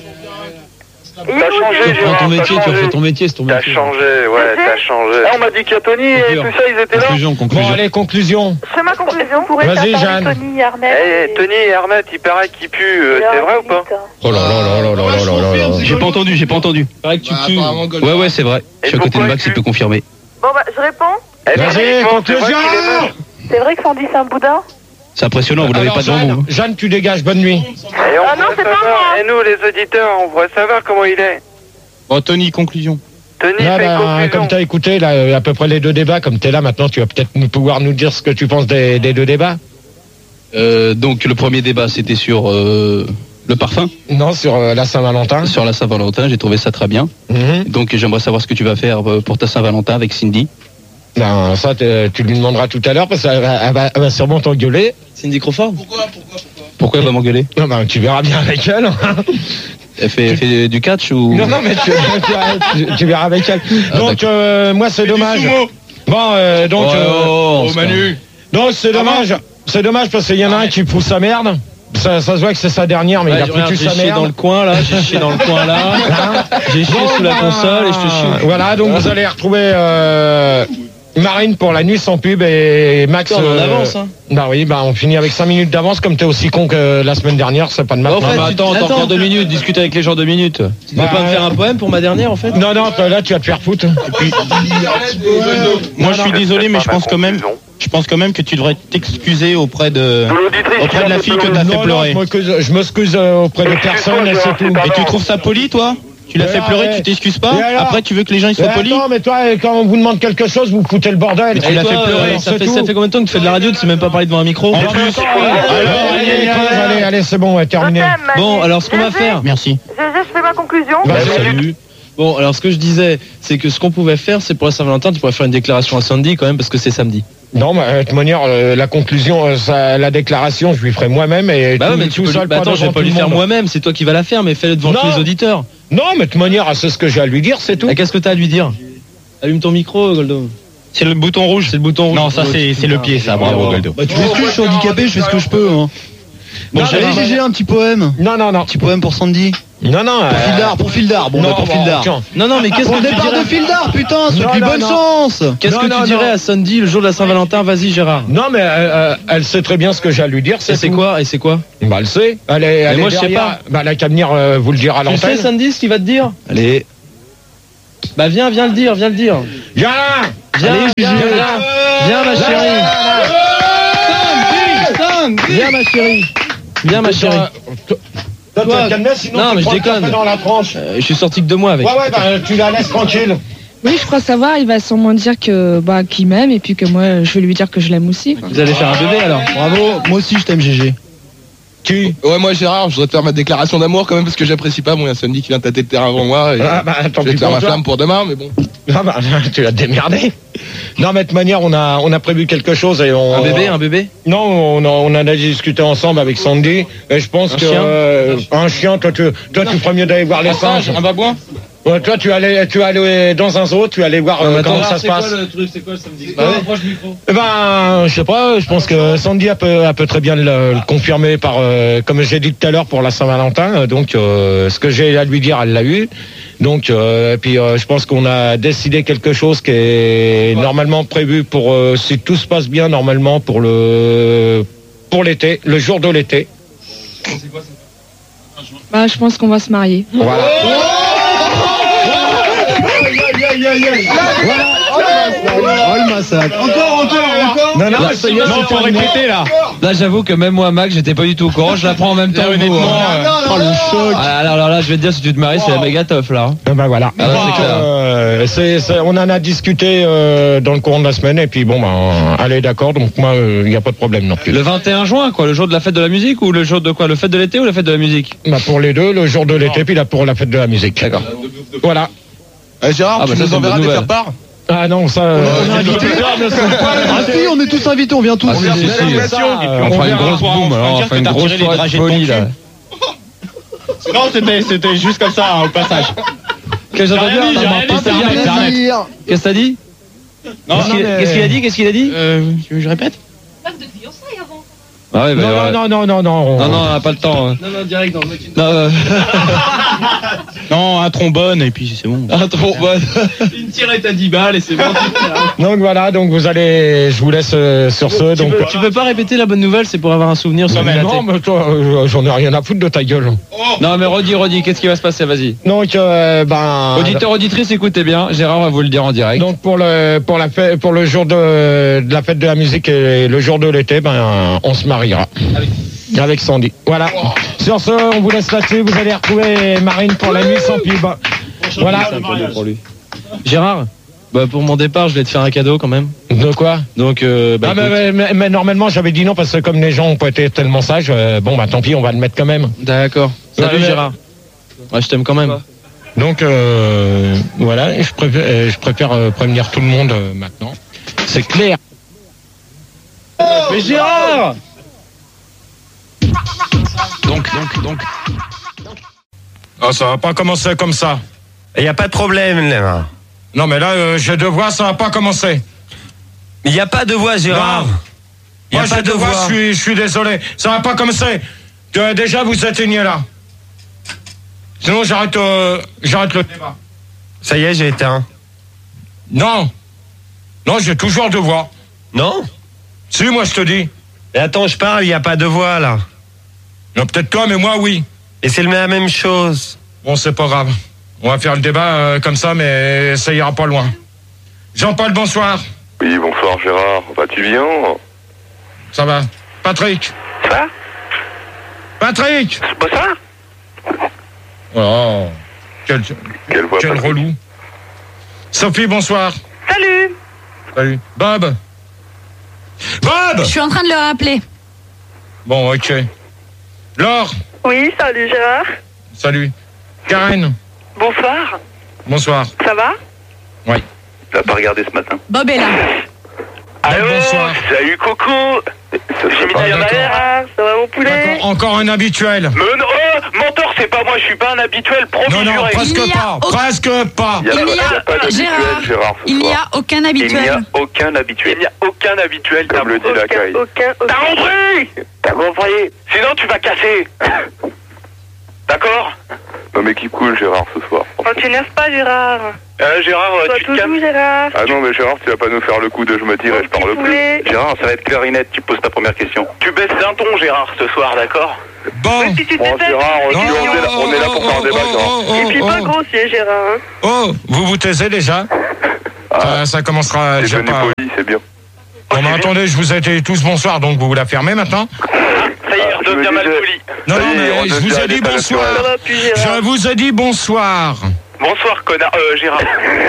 T'as changé, Tu Gérard. reprends ton t'as métier, tu changé. refais ton métier, c'est ton T'as métier. changé, ouais, t'as changé. Ah, on m'a dit qu'il y a Tony et tout ça, ils étaient là. Conclusion, Bon, conclusion. allez, conclusion. C'est ma conclusion. Pourrait Vas-y, t'en Jeanne. parler, Tony Arnett. Eh, Tony et Arnett, il paraît qu'il pue. euh, C'est vrai ou pas? Oh là là là là là là là là là. J'ai pas entendu, j'ai pas entendu. Pareil que tu Bah, pues. apparemment, Goldberg. Ouais, ouais, c'est vrai. Je suis à côté de pourquoi Max, tu- il peut confirmer. Bon, bah, je réponds. Eh, mais Vas-y, c'est vrai conclusion. qu'il est moche. C'est vrai que Sandy, c'est un boudin? C'est impressionnant, vous l'avez Alors, pas devant Jeanne, vous. Jeanne, tu dégages. Bonne nuit. Et on Ah non, voudrait c'est pas savoir- moi. Et nous, les auditeurs, on voudrait savoir comment il est. Bon, Tony, conclusion. Tony Là, fait une bah, conclusion. comme tu as écouté là, à peu près les deux débats, comme tu es là maintenant, tu vas peut-être nous pouvoir nous dire ce que tu penses des, des deux débats. Euh, donc, le premier débat, c'était sur euh, le parfum, Non, sur euh, la Saint-Valentin. sur la Saint-Valentin. J'ai trouvé ça très bien. Mhm. Donc, j'aimerais savoir ce que tu vas faire euh, pour ta Saint-Valentin avec Cindy. Ben, ça, t'es- tu lui demanderas tout à l'heure parce qu'elle va, elle va- elle va sûrement t'engueuler. Cindy Crawford. Pourquoi, pourquoi, pourquoi Pourquoi elle va m'engueuler? Non, ben, tu verras bien avec elle. Elle fait, elle fait du catch ou? Non, non, mais tu, tu- tu- tu verras avec elle. Ah, Donc, euh, moi, c'est dommage. Bon, euh, donc, Ouais, euh, oh, on se calme. donc c'est dommage. C'est dommage parce qu'il y en a un qui fout sa merde. Ça, ça se voit que c'est sa dernière, mais Ouais, il a regarde, foutu j'ai sa chié merde. dans le coin là, j'ai chié dans le coin là, Hein j'ai chié Bon, sous la ben, console et je te chie. Voilà, donc vous allez retrouver euh, Marine pour la nuit sans pub et Max. Putain, on en euh, avance, hein. Bah oui, bah on finit avec cinq minutes d'avance. Comme t'es aussi con que la semaine dernière, c'est pas de ma En faute. fait, Non, mais tu- attends, t'as attends. encore deux minutes, discute avec les gens deux minutes. Tu veux Bah, pas me faire un poème pour ma dernière en fait? Non, non, là tu vas te faire foutre. Moi, je suis désolé, mais je pas ma pense quand même, conclusion. je pense quand même que tu devrais t'excuser auprès de, De l'auditrice auprès qui de la vient fille que pleurer. t'as fait Non, non, pleurer. je m'excuse- je m'excuse euh, auprès de personne et c'est tout. Et tu trouves ça poli, toi? Tu l'as Ouais, fait pleurer, ouais. tu t'excuses pas? Et alors Après, tu veux que les gens ils soient Mais polis? attends, mais toi, quand on vous demande quelque chose, vous foutez le bordel. Mais tu l'as toi, fait pleurer, euh, ça, c'est fait, tout. ça fait combien de temps que tu fais de la radio, tu sais même pas parler devant un micro? En Alors, plus, attends, allez, allez, allez, allez, allez, c'est bon, ouais, terminé. Je t'aime, Manu. Bon, alors ce qu'on va Gégé, faire. Merci. Gégé, je fais ma conclusion. Bah, Ouais, salut. Bon, alors ce que je disais, c'est que ce qu'on pouvait faire, c'est pour la Saint-Valentin, tu pourrais faire une déclaration à Sandy quand même, parce que c'est samedi. Non, mais de toute manière, euh, la conclusion, euh, ça, la déclaration, je lui ferai moi-même et Bah tout, ouais, mais tu tout peux lui... seul, bah pas attends, je vais devant pas tout lui le faire monde. moi-même, c'est toi qui vas la faire, mais fais-le devant Non. tous les auditeurs. Non, mais de toute manière, c'est ce que j'ai à lui dire, c'est tout. Ah, qu'est-ce que t'as à lui dire? Allume ton micro, Goldo. C'est le bouton rouge. C'est le bouton rouge. Non, ça c'est c'est le pied, ça. Bravo, Goldo. Bah tu m'excuses, je suis handicapé, je fais ce que je peux. Hein. Bon, Non, j'allais non, G G un petit poème. Non, non, non. Petit poème pour Sandy. Non, non. Pour Fildar, pour Fildar, bon, non, bah, pour bon, Fildar. tiens. Non, non, mais qu'est-ce Pour que le tu départ dirais de Fildar, putain, Non, Sophie, non, bonne non. chance. Qu'est-ce Non, que non, tu dirais non. à Sandy le jour de la Saint-Valentin? Vas-y, Gérard. Non, mais euh, elle sait très bien ce que j'ai à lui dire. Et c'est tout. quoi? Et c'est quoi? Bah, elle sait. Elle est, elle Mais est moi, je sais derrière. pas. Bah, elle a qu'à venir euh, vous le dire à Tu l'antenne. sais, Sandy, ce qu'il va te dire? Allez. Bah, viens, viens le dire, viens le dire. Viens là. Viens, Allez, viens, Gigi. viens, viens, ma chérie. Viens, ma chérie. Viens, ma chérie. Toi, tu vas te calmer, sinon non, tu mais je prends le déconne. café dans la tranche. Euh, je suis sorti que deux mois avec. Ouais, ouais, bah, tu la laisses tranquille. Oui, je crois savoir, il va sûrement dire que bah qu'il m'aime et puis que moi je vais lui dire que je l'aime aussi. quoi. Vous allez faire un bébé alors. Bravo, moi aussi je t'aime G G. Qui? Ouais, moi Gérard, je voudrais te faire ma déclaration d'amour quand même parce que j'apprécie pas. Bon, il y a Sandy qui vient tâter le terrain avant moi. Et Ah, bah, tant je vais pis te faire pour ma toi. flamme pour demain, mais bon. Ah bah, tu l'as démerdé. Non, mais de toute manière, on a, on a prévu quelque chose et on. Un bébé, un bébé? Non, on, a- on en a discuté ensemble avec Sandy et je pense Un que chien euh, un chien, toi, tu, toi, tu ferais mieux d'aller voir les singes. Un babouin? Ouais, toi, tu allais, tu allais dans un zoo, tu allais voir euh, comment ça se passe. truc? C'est quoi le samedi? micro. Eh ben, je sais pas, je pense que Sandy elle peut, elle peut très bien le, le confirmer par, euh, comme j'ai dit tout à l'heure pour la Saint-Valentin. euh, Donc, euh, ce que j'ai à lui dire, elle l'a eu. Donc, euh, et puis, euh, je pense qu'on a décidé quelque chose qui est normalement prévu pour, euh, si tout se passe bien, normalement pour le, pour l'été, le jour de l'été. Bah je pense qu'on va se marier. Voilà. Oh le massacre. Encore, encore, encore. Non, non, Là, ça y est, non, c'est faut terminé. répéter là. Là, j'avoue que même moi, Mac, j'étais pas du tout au courant. Je l'apprends en même temps que vous. hein. Oh le choc. Ah, alors, alors là, je vais te dire, si tu te maries, c'est la méga teuf là. Eh ben voilà. Ah, bah, c'est Donc, clair. euh, c'est- c'est- on en a discuté euh, dans le courant de la semaine et puis bon, ben, allez, d'accord. Donc moi, il n'y a pas de problème non plus. Le vingt et un juin, quoi, le jour de la fête de la musique ou le jour de quoi? Le fête de l'été ou la fête de la musique? Bah, pour les deux, le jour de l'été, puis là pour la fête de la musique. D'accord. Voilà. Euh, Gérard, Ah, bah, tu ça, nous c'est une enverras bonne des nouvelle. faire-part. Ah non, ça. euh, On est invités. Ah si, on est tous invités, on vient tous. Ah, si, si, si. ça, On euh, fera une verra. grosse boum, alors on fera une grosse soirée de folie là. Non, c'était, c'était juste comme ça, hein, au passage. Qu'est-ce que j'ai rien dit, j'ai rien dit, Qu'est-ce c'est rien que à dire. Qu'est-ce que t'as dit? Non, Qu'est-ce non, qu'il mais- qu'est-ce qu'il a dit? Qu'est-ce qu'il a dit? Euh, tu veux que je répète? Ah ouais, bah, Non, ouais. non, non, non, non. Non, non, on n'a pas le temps. hein. Non, non, direct dans le Non, euh, Non, un trombone, et puis c'est bon. ah, trop bonne. Une tirette à dix balles et c'est bon. Donc voilà, donc vous allez, je vous laisse euh, sur ce. Tu Donc. peux, tu peux pas répéter la bonne nouvelle, c'est pour avoir un souvenir sur Non, mais Milaté. non, mais toi, euh, j'en ai rien à foutre de ta gueule. Non, mais redis, redis, qu'est-ce qui va se passer? Vas-y. Donc, euh, ben. Auditeur, auditrice, écoutez bien. Gérard va vous le dire en direct. Donc pour le pour la fête, pour le jour de, de la fête de la musique et le jour de l'été, ben on se mariera avec Sandy. Voilà. Sur ce, on vous laisse là-dessus. Vous allez retrouver Marine pour la nuit sans pub. Voilà. pour lui. Gérard, bah pour mon départ, je vais te faire un cadeau quand même. De quoi? Donc, euh, bah, Ah, mais, écoute. mais- mais- mais normalement j'avais dit non parce que comme les gens ont pas été tellement sages, euh, bon bah tant pis, on va le mettre quand même. D'accord. Salut Ouais, mais- Gérard. Ouais, je t'aime quand même. Donc euh, voilà, et je préfère, euh, je préfère euh, prévenir tout le monde euh, maintenant. C'est clair. Mais Gérard! Donc donc donc. Ah, ça va pas commencer comme ça. Il n'y a pas de problème, là. Non mais là, euh, j'ai deux voix, ça va pas commencer. Il n'y a pas de voix, Gérard. Non. Il n'y Moi a pas j'ai de deux voix, voix. je suis, je suis désolé. Ça va pas commencer. Que, déjà vous éteignez là. Sinon j'arrête, euh, j'arrête le débat. Ça y est, j'ai éteint. Non. Non, j'ai toujours deux voix. Non? Si, moi je te dis. Mais attends, je parle, il n'y a pas de voix, là. Non, peut-être toi, mais moi oui. Et c'est la même chose. Bon, c'est pas grave. On va faire le débat euh, comme ça, mais ça ira pas loin. Jean-Paul, bonsoir. Oui, bonsoir Gérard. Vas-tu bien? Ça va. Patrick. Ça va? Patrick. Bonsoir. Oh. Quel, Quelle voix, quel Patrick? relou. Sophie, bonsoir. Salut. Salut. Bob. Bob. Je suis en train de le rappeler. Bon, ok. Laure. Oui, salut Gérard. Salut. Karen. Bonsoir. Bonsoir. Ça va? Oui. T'as pas regardé ce matin? Bob est là. Allô. bonsoir. Salut Coco. J'ai mis Ah, ta d'accord. mère, ça va mon poulet? Encore, encore un habituel. Mais non, oh, menteur, c'est pas moi, je suis pas un habituel, promis, Non, non, juré. presque Il y a pas. aucun- Presque pas. Il y a, Il pas- y a- il y a pas d'habituel, Gérard, Gérard, ce Il n'y soir. a aucun Il n'y habituel. a aucun habituel. Il n'y a aucun habituel. Comme t'as- le dit aucun, l'accueil. Aucun, aucun. T'as compris? T'as compris? Sinon, tu vas casser. D'accord? Non mais qui cool Gérard ce soir. Oh, tu n'aimes pas, Gérard. Euh, Gérard, Toi, tu te toujours, calmes. Gérard. Ah non mais Gérard, tu vas pas nous faire le coup de je me tire et je parle plus. poulet. Gérard, ça va être clair et net, tu poses ta première question. Tu baisses d'un ton, Gérard, ce soir, d'accord? Bon. Si tu Bon t'étais- Gérard, on, Non, on est là, on est là pour faire un débat Gérard. Et puis pas grossier, Gérard. hein. Oh, vous vous taisez déjà ça, ça commencera C'est déjà devenu pas. poli, c'est bien. Bon, mais attendez, je vous ai dit tous bonsoir, donc vous vous la fermez maintenant. Ça y est, Ah, je redevient me mal disais- poli. Non, Ça non, y est, mais on je devient vous ai à dit l'état bonsoir. naturel. Ça va plus, Gérard. Je vous ai dit bonsoir. Bonsoir, connard. Euh, Gérard.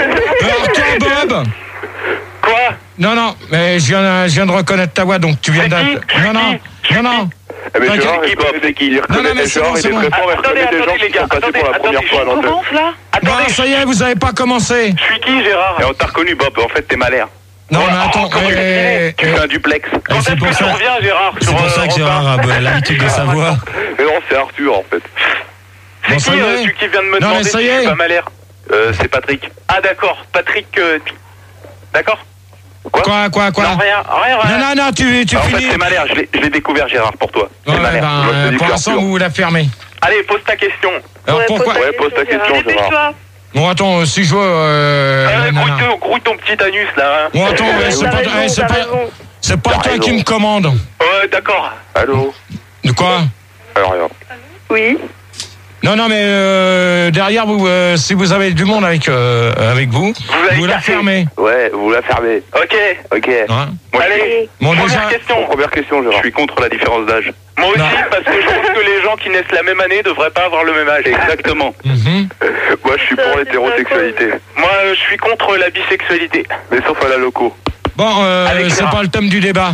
Alors toi, Bob. Quoi? Non, non, mais je viens, je viens de reconnaître ta voix, donc tu viens C'est d'être. qui Non, non, non, non. Eh mais T'inquiète, Gérard, qui il Bob, reconnaît c'est des qui? il Non, non, reconnaît mais des c'est gens, bon, il c'est est bon. très fort, il Attendez, reconnaît des gens attendez, les qui gars, sont passés attendez, pour la première attendez, fois à on l'antenne. Commence là. Non, Attendez, ça y est, vous avez pas commencé. je suis qui, Gérard? Et on t'a reconnu, Bob. En fait, t'es malère. Non, Voilà. mais attends, Oh, comment eh, tu- eh, Tu fais un duplex. Quand est-ce c'est pour que tu ça- reviens, Gérard? C'est sur, pour euh, ça que Europe Gérard un? a bah, l'habitude de sa voix. Mais non, c'est Arthur en fait. C'est Bon, qui, ça y euh, est. celui qui vient de me Non, mais demander ça si y je est. suis pas malère? Euh, c'est Patrick. Ah, d'accord. Patrick. euh, D'accord? Quoi, quoi, quoi Non, rien, rien, rien. Non, non, non, tu, tu Ah, en fait, finis. c'est malère. Je l'ai- je l'ai découvert, Gérard, pour toi. C'est Ouais, malère. ben, Moi, je te dis pour que l'instant, Arthur. vous la fermez. Allez, pose ta question. Alors Ouais, pourquoi pose Ouais, pose ta question, Gérard. Gérard. Dépêche-toi. Bon, attends, si je vois. Euh, Euh, nanana. grouille, ton, grouille ton petit anus, là. Hein. Bon, attends, euh, c'est T'as pas, raison, eh, c'est t'as pas, raison. c'est pas T'as toi raison. qui me commande. Ouais, d'accord. Allô? De quoi Alors rien. Oui. Non, non, mais euh, derrière vous, euh, si vous avez du monde avec euh, avec vous, avez vous la cassé. fermez. Ouais, vous la fermez. Ok. Ok. Hein Moi, Allez, Bon, première déjà- question. Première question, Je Gérard. suis contre la différence d'âge. Moi aussi, Non. parce que je pense que les gens qui naissent la même année devraient pas avoir le même âge. Exactement. Mhm. Moi, je suis pour l'hétérosexualité. Moi, euh, je suis contre la bisexualité. Mais sauf à la loco. Bon, euh, Avec c'est Gérard. pas le thème du débat.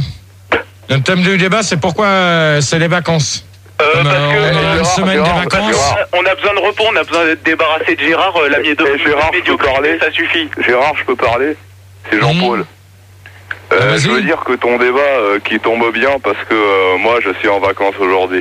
Le thème du débat, c'est pourquoi euh, c'est les vacances. Euh, Comme, parce euh, que on a euh, une Gérard, semaine Gérard, des vacances. Gérard. on a besoin de repos, on a besoin d'être débarrassé de Gérard. euh, La Et- médo- et Gérard, je peux médiocrité, parler ça suffit. Gérard, je peux parler? C'est Jean-Paul. Mhm. Euh, Ah, vas-y. je veux dire que ton débat euh, qui tombe bien parce que euh, moi je suis en vacances aujourd'hui.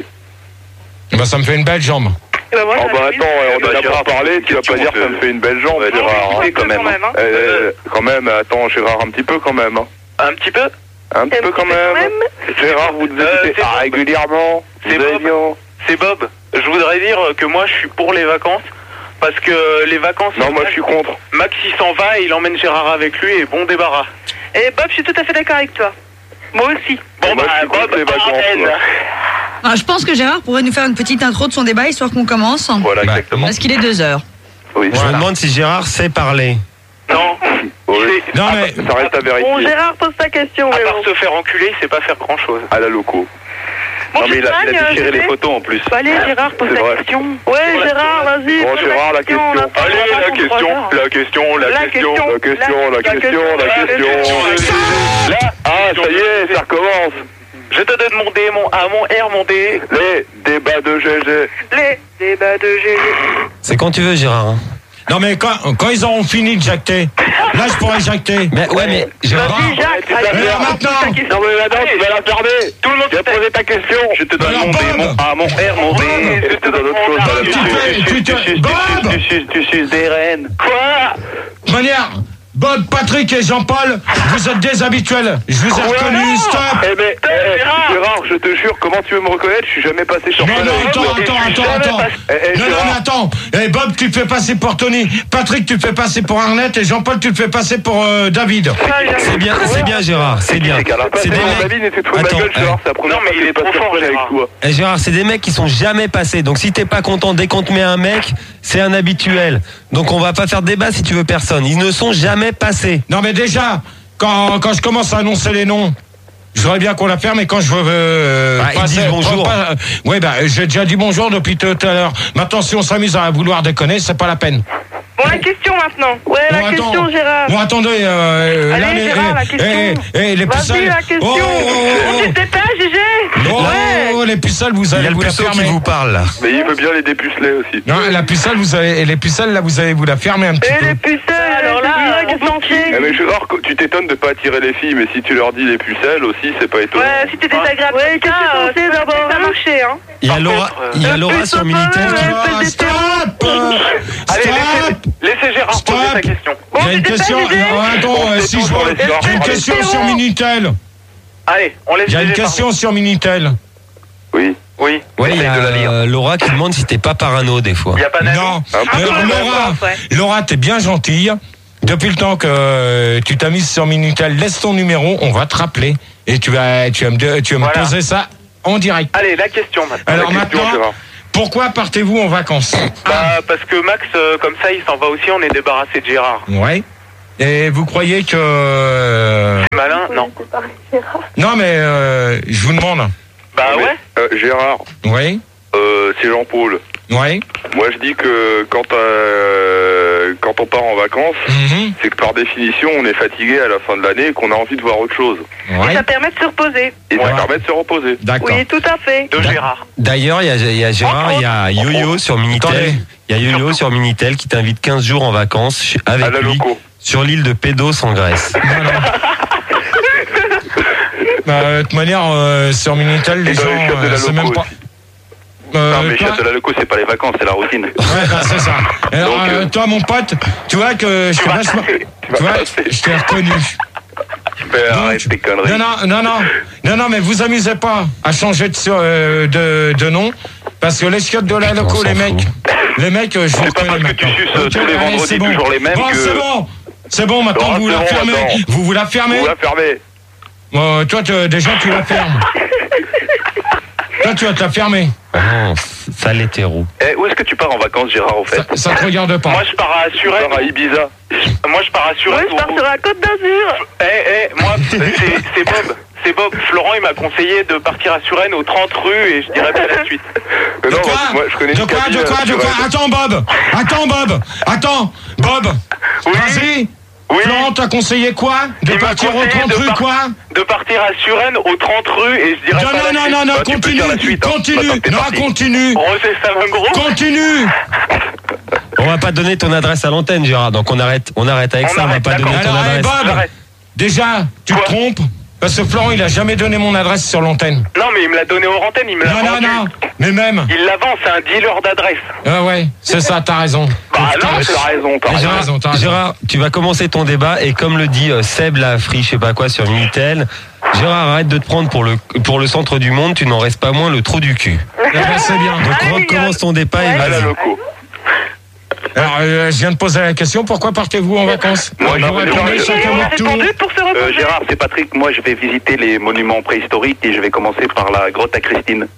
Bah, ça me fait une belle jambe. Et ben moi, Oh bah j'avais attends, envie. on est là Gérard, pour parler, tu vas question pas dire que- ça me fait une belle jambe, Ouais, Gérard. non, hein. mais quand même. hein. Euh, euh, quand même, attends Gérard, un petit peu quand même. hein. Un petit peu. Un petit peu quand même. Gérard, vous devez Euh, écouter c'est ah, Bob. régulièrement. C'est Vous allez Bob. bien. C'est Bob. Je voudrais dire que moi, je suis pour les vacances. Parce que les vacances... Non, moi je suis contre. Max, il s'en va et il emmène Gérard avec lui et bon débarras. Et Bob, je suis tout à fait d'accord avec toi. Moi aussi. Bon, moi, bah, je suis contre Bob, les vacances, antenne. moi. Alors, je pense que Gérard pourrait nous faire une petite intro de son débat, histoire qu'on commence. Voilà, Bah, exactement. Parce qu'il est deux heures. Oui, Voilà. Ah. Je me demande si Gérard sait parler. Non. Oui. C'est- Non, à mais. Ça reste à vérifier. Bon, Gérard, pose ta question. À mais part bon. se faire enculer, il sait pas faire grand chose. À la loco. Bon, non mais il a, il a Champagne, déchiré je les vais. photos en plus. Bah, allez, Gérard, pose C'est ta vrai. question. Ouais, Gérard, vas-y. Bon, pose Gérard, la question. on a pas Allez, le temps la pour question, trois heures. la question, la, La question. question. La question, la question, la question. Là, Ah, ça y est, ça recommence. je te donne mon D, mon A, mon R, mon D. Les débats de G G. Les débats de G G. C'est quand tu veux, Gérard. hein. Non, mais quand, quand ils auront fini de jacter, là, je pourrais jacter. Mais ouais, mais Gérard. Vas-y, Jacques, tu allez, t'as Gérard, fait pose ta maintenant. question. Non mais maintenant tu vas la fermer. Tout le monde Tu vas se poser ta question. Je te donne Alors, mon D, Bob. mon A, mon R, mon D. Bob. Je te donne autre chose. Bob, tu fais- tu te- Bob. Tu suces, tu suces des rennes. Quoi? De manière, Bob, Patrick et Jean-Paul, vous êtes des habituels. Je vous ai Ouais, reconnus, non. stop. Eh ben, eh, Gérard. Gérard, je te jure, comment tu veux me reconnaître? Je suis jamais passé sur Non, scène non, avec attends, toi. attends, Je suis attends, jamais attends. passé- Eh, eh, Non, non, Gérard, mais attends. Eh, Bob, tu te fais passer pour Tony. Patrick, tu te fais passer pour Arnett. Et Jean-Paul, tu te fais passer pour euh, David. C'est bien, c'est bien, Gérard. C'est bien. C'est des mecs. David était trop ma Attends, gueule, Gérard, c'est la première Non, mais fois il que est je passe trop sur fort, scène avec Gérard. toi. Eh, Gérard, c'est des mecs qui sont jamais passés. Donc si t'es pas content dès qu'on te met un mec, c'est un habituel. Donc on va pas faire de débat si tu veux personne. Ils ne sont jamais passés. Non, mais déjà, quand, quand je commence à annoncer les noms, je voudrais bien qu'on la ferme, mais quand je veux. Euh, Bah, ils disent bonjour. pas- ouais, bah, j'ai déjà dit bonjour depuis tout à l'heure. Maintenant, si on s'amuse à vouloir déconner, c'est pas la peine. Bon, la question maintenant. Ouais, la Bon, question, attends. Gérard. Bon, attendez. Euh, Allez, là, les- Gérard, la eh, question. eh, eh, les Vas-y, pucelles. la question. Oh, oh, oh, On oh. se dépêche, G G. Oh, Ouais. oh, les pucelles, vous Il y allez a le vous la puceau qui fermer. vous parle là. Mais il veut bien les dépuceler aussi. Non, la pucelle, vous avez, et les pucelles, là, vous allez vous la fermer un petit Et peu. les pucelles, alors là, qu'est-ce qu'on fait? Eh mais Gérard, tu t'étonnes de pas attirer les filles, mais si tu leur dis les pucelles aussi, c'est pas étonnant. Ouais, si t'es désagréable. Ouais, qu'est-ce que tu pensais d'abord? Ça a marché, hein. Il y a Laura, il y a Laura sur Minitel qui. Ah, stop. Allez, Stop. laissez, laissez Gérard Stop. poser sa question. Il y a une tu question. t'es pas euh, Attends, euh, si je vois. J'ai une question sur Minitel. Allez, on laisse Il y a une G G question sur Minitel. Oui. Oui. Ouais, il y a euh, Laura qui demande si t'es pas parano des fois. Il y a pas Nano. Non. Ah, Alors, bah, Laura, ouais. Laura, t'es bien gentille. Depuis le temps que euh, tu t'as mise sur Minitel, laisse ton numéro, on va te rappeler. Et tu vas, tu vas me, tu vas me Voilà. poser ça en direct. Allez, la question maintenant. Alors La question, maintenant, Gérard. pourquoi partez-vous en vacances? Bah, parce que Max, euh, comme ça, il s'en va aussi, on est débarrassé de Gérard. Ouais. Et vous croyez que... euh, C'est malin? Non. Non mais euh, je vous demande. Bah ouais. Euh, Gérard, Oui. euh, c'est Jean-Paul. Oui. Moi, je dis que quand, euh, quand on part en vacances, Mhm. c'est que par définition, on est fatigué à la fin de l'année et qu'on a envie de voir autre chose. Et ça permet de se reposer. Et ça permet de se reposer. D'accord. Oui, tout à fait. De Gérard. D'ailleurs, il y a, il y a Gérard, il y a Yo-Yo sur Minitel. Attendez. Il y a Yo-Yo sur Minitel qui t'invite quinze jours en vacances chez- avec lui sur l'île de Pédos en Grèce. Bah, de toute manière, euh, sur Minitel, les Et dans gens, les chiottes de la euh, c'est loco même pas... aussi. Euh, non, mais toi- chiottes de la loco, c'est pas les vacances, c'est la routine. Ouais, bah, c'est ça. Alors, Donc, euh, euh, toi, mon pote, tu vois que je t'ai vachement... Tu vois, je t'ai reconnu. Mais arrête tes conneries. Non, non, non, non, non, non, mais vous amusez pas à changer de, sur- euh, de, de nom, parce que les chiottes de la loco, les mecs, les mecs, euh, je vous reconnais maintenant. suces, euh, tous les allez, vendredis, c'est bon. toujours les mêmes Bon, que- c'est bon, c'est bon, maintenant Non, vous c'est la bon, fermez. attends. Vous vous la fermez. Vous la fermez. Bon, toi, tu- déjà, tu la fermes. Toi, tu vas te la fermer. Oh, sale hétéro. Eh, où est-ce que tu pars en vacances, Gérard, au fait? Ça te regarde pas. Moi, je pars à Suresnes. Tu pars à Ibiza. Moi, je pars à Suresnes. Moi, je pars sur la Côte d'Azur. Eh, eh, moi, c'est c'est Bob. C'est Bob. Florent, il m'a conseillé de partir à Suresnes aux trente rues et je dirais pas la suite. Mais non, De quoi moi, je connais De une quoi, cabine de quoi, à de quoi Suresnes. Attends, Bob. Attends, Bob. Attends, Bob. Vas-y. Florent t'a conseillé quoi? De Il m'a partir au conseillé trente de rue, par- quoi? De partir à Suresnes aux trente rues et je dirais Non, pas non, la non, suite. non, non, Bah, tu peux continue, dire la suite, hein. continue, Maintenant que t'es non, parti. continue. On refait ça, un gros. Continue. On va pas donner ton adresse à l'antenne, Gérard. Donc on arrête, on arrête avec On ça. On va arrête, pas donner d'accord. ton Alors, hey, adresse. Bob, J'arrête. déjà, tu te trompes, parce que Florent, il a jamais donné mon adresse sur l'antenne. Non, mais il me l'a donné aux antennes, il me l'a Non, non, vendu. non, mais même. Il la vend, c'est un dealer d'adresse. Ah ouais, c'est ça, t'as raison. Bah non, mais t'as raison, t'as T'as raison. raison, t'as raison. Gérard, tu vas commencer ton débat et comme le dit euh, Seb Lafri, je sais pas quoi sur Minitel, Gérard, arrête de te prendre pour le pour le centre du monde, tu n'en restes pas moins le trou du cul. Eh ben, c'est bien. Donc recommence ton débat et À la vas-y. loco. Alors, euh, je viens de poser la question, pourquoi partez-vous en vacances? Moi, Vous non, mais répondez non, chacun mais- votre tour. Répondu pour se Euh, reposer. Gérard, c'est Patrick. Moi, je vais visiter les monuments préhistoriques et je vais commencer par la grotte à Christine.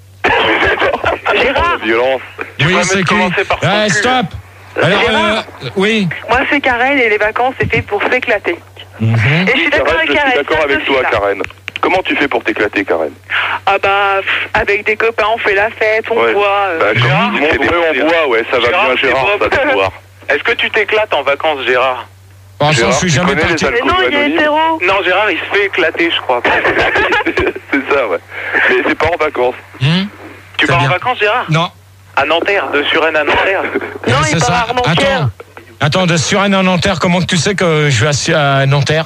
Gérard, Violence. Oui, vas c'est même qui? commencer par ton Ah, cul. stop. Alors, euh, oui. moi c'est Karen et les vacances c'est fait pour s'éclater. Mhm. Et je suis d'accord Karen, avec je suis Karen. d'accord ça, avec je toi, suis là. Karen. Comment tu fais pour t'éclater, Karen? Ah bah, pff, avec des copains on fait la fête, on Ouais. boit. euh, Bah, Gérard, quand tout le c'est monde ouais, des- on boit, ouais, ça va Gérard, bien, c'est Gérard, Bob. ça va boire. Est-ce que tu t'éclates en vacances, Gérard? Pour l'instant, Gérard, je suis tu jamais connais les parti. Mais non, il est anonymes. hétéro. Non, Gérard, il se fait éclater, je crois. C'est ça, ouais. Mais c'est pas en vacances. Hmm Tu C'est pars bien. en vacances, Gérard? Non. À Nanterre, de Suresnes à Nanterre. Non, il c'est part ça. à Armentières. Attends. Attends, de Suresnes à Nanterre, comment que tu sais que je vais à, Su- à Nanterre?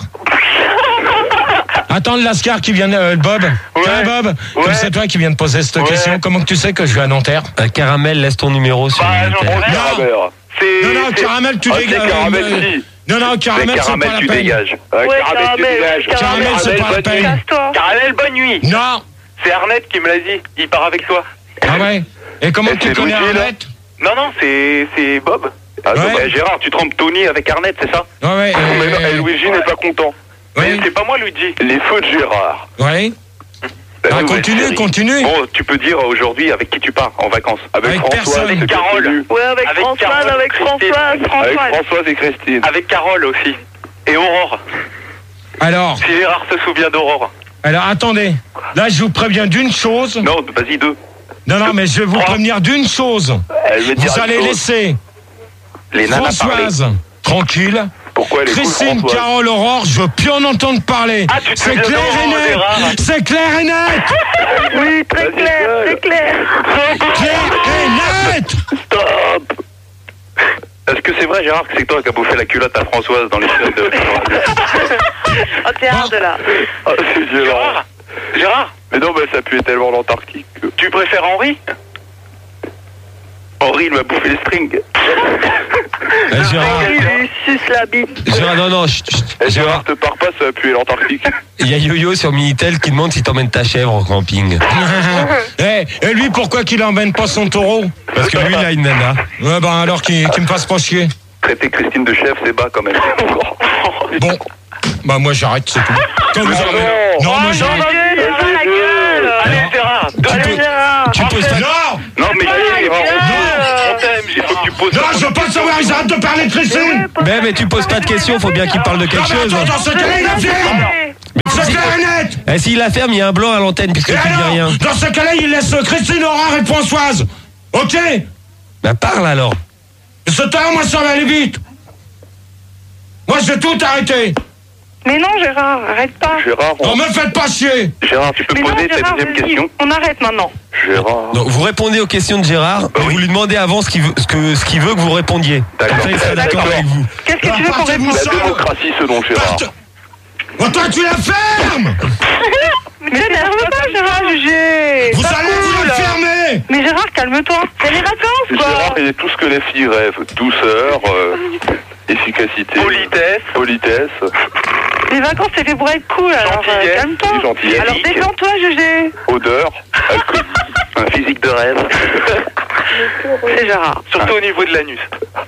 Attends, le Lascar qui vient, euh, le Bob. Tiens, Bob, comme Ouais. c'est toi qui viens de poser cette Ouais. question, comment que tu sais que je vais à Nanterre? Euh, Caramel, laisse ton numéro sur Bah, Minitel. j'en ai Non. Caramel. C'est. Non, non, c'est- Caramel, tu Ah, dégages. c'est Caramel, euh, si. Non, non, Caramel, Mais c'est Caramel, pas la tu peine. dégages. Ouais, Ouais, Caramel, tu Caramel, dégages. Caramel, c'est pas la bonne peine. nuit. Casse-toi. Caramel, bonne nuit. Non. C'est Arnett qui me l'a dit. Il part avec toi. Ah ouais. Et comment Et tu c'est connais Luigi, là Arlette? Non, non, c'est c'est Bob. Ah, non, Ouais. bah, Eh, Gérard, tu trompes Tony avec Arnett, c'est ça? Ouais, ouais. mais non, et euh, Luigi n'est pas content. Mais Oui. c'est pas moi, Luigi. Les feux de Gérard. Ouais. La Ah, nouvelle continue, série. continue. Bon, tu peux dire aujourd'hui avec qui tu pars en vacances. Avec, Avec Françoise, personne. c'est Avec Carole. connu. Ouais, avec, Avec Françoise, Carole, avec Christine. Françoise, Avec Françoise. Françoise et Christine. Avec Carole aussi. Et Aurore. Alors, Si Gérard se souvient d'Aurore. alors attendez. Là, je vous préviens d'une chose. Non, vas-y, deux. Non, non, mais je vais vous prévenir d'une chose. Elle veut dire Vous une allez chose. laisser Les nanas parlent. Françoise tranquille. Pourquoi elle est cool, Christine, Françoise? Carole, Aurore, je veux plus en entendre parler. Ah, tu te C'est souviens clair et d'Aurore, Gérard. net. C'est clair et net. Oui, très Vas-y, clair, gueule. très clair. Clair et net. Stop. Est-ce que c'est vrai, Gérard, que c'est toi qui as bouffé la culotte à Françoise dans les scènes de... Oh, tiens, de là. Ah, c'est violent. Gérard Gérard Mais non, mais ça puait tellement l'Antarctique. que- Tu préfères Henri? Henri, il m'a bouffé les strings. Eh, Gérard, Il suce la bite. Gérard, non, non, chut, chut, Eh, Gérard, Gérard, te pars pas, ça va puer l'Antarctique. il y a Yo-Yo sur Minitel qui demande si t'emmènes ta chèvre en camping. Eh, et lui, pourquoi qu'il emmène pas son taureau? Parce que lui, il a une nana. Ouais, ben alors qu'il qu'il me fasse pas chier. Traiter Christine de chef, c'est bas quand même. Bon, bah moi j'arrête, c'est tout. Quand vous avez... Non, moi j'arrête. la gueule. Allez, Gérard. Allez, Gérard. Tu poses pas... Non. Non, mais Gérard, on t'aime, il faut que tu poses... Non, je veux pas savoir, ils arrêtent de parler de Christine. Mais, mais tu poses pas de questions, faut bien qu'il parle de quelque Non, mais chose. attends, dans ce cas-là, il la ferme. C'est clair et net. Eh, s'il la ferme, il y a un blanc à l'antenne puisque Et tu dis alors, rien. dans ce cas-là, il laisse Christine, Aurore et Françoise. Ok? Bah parle alors. Ce temps, moi, ça va aller vite. Moi, je vais tout arrêter. Mais non, Gérard, arrête pas. Gérard, On on... me faites pas chier. Gérard, tu peux Mais non, poser ta Gérard, deuxième vas-y, question? on arrête maintenant. Gérard... Donc vous répondez aux questions de Gérard, et vous lui demandez avant ce qu'il veut, ce que, ce qu'il veut que vous répondiez. D'accord. Comme ça, il sera d'accord avec vous. Qu'est-ce que tu veux qu'on réponde? La démocratie, selon Gérard. Oh, toi, tu la fermes. Mais t'énerve pas, Gérard, jugé. Vous allez vous la fermer. Mais Gérard, calme-toi. C'est les vacances, quoi. Gérard, il est tout ce que les filles rêvent. Douceur, euh, efficacité... Politesse. Politesse. Les vacances, c'est fait pour être cool, alors euh, Gentillesse. calme-toi. Gentillesse. Alors défends-toi, jugé. Odeur. Alcool. Un physique de rêve. C'est Gérard. Surtout au niveau de l'anus.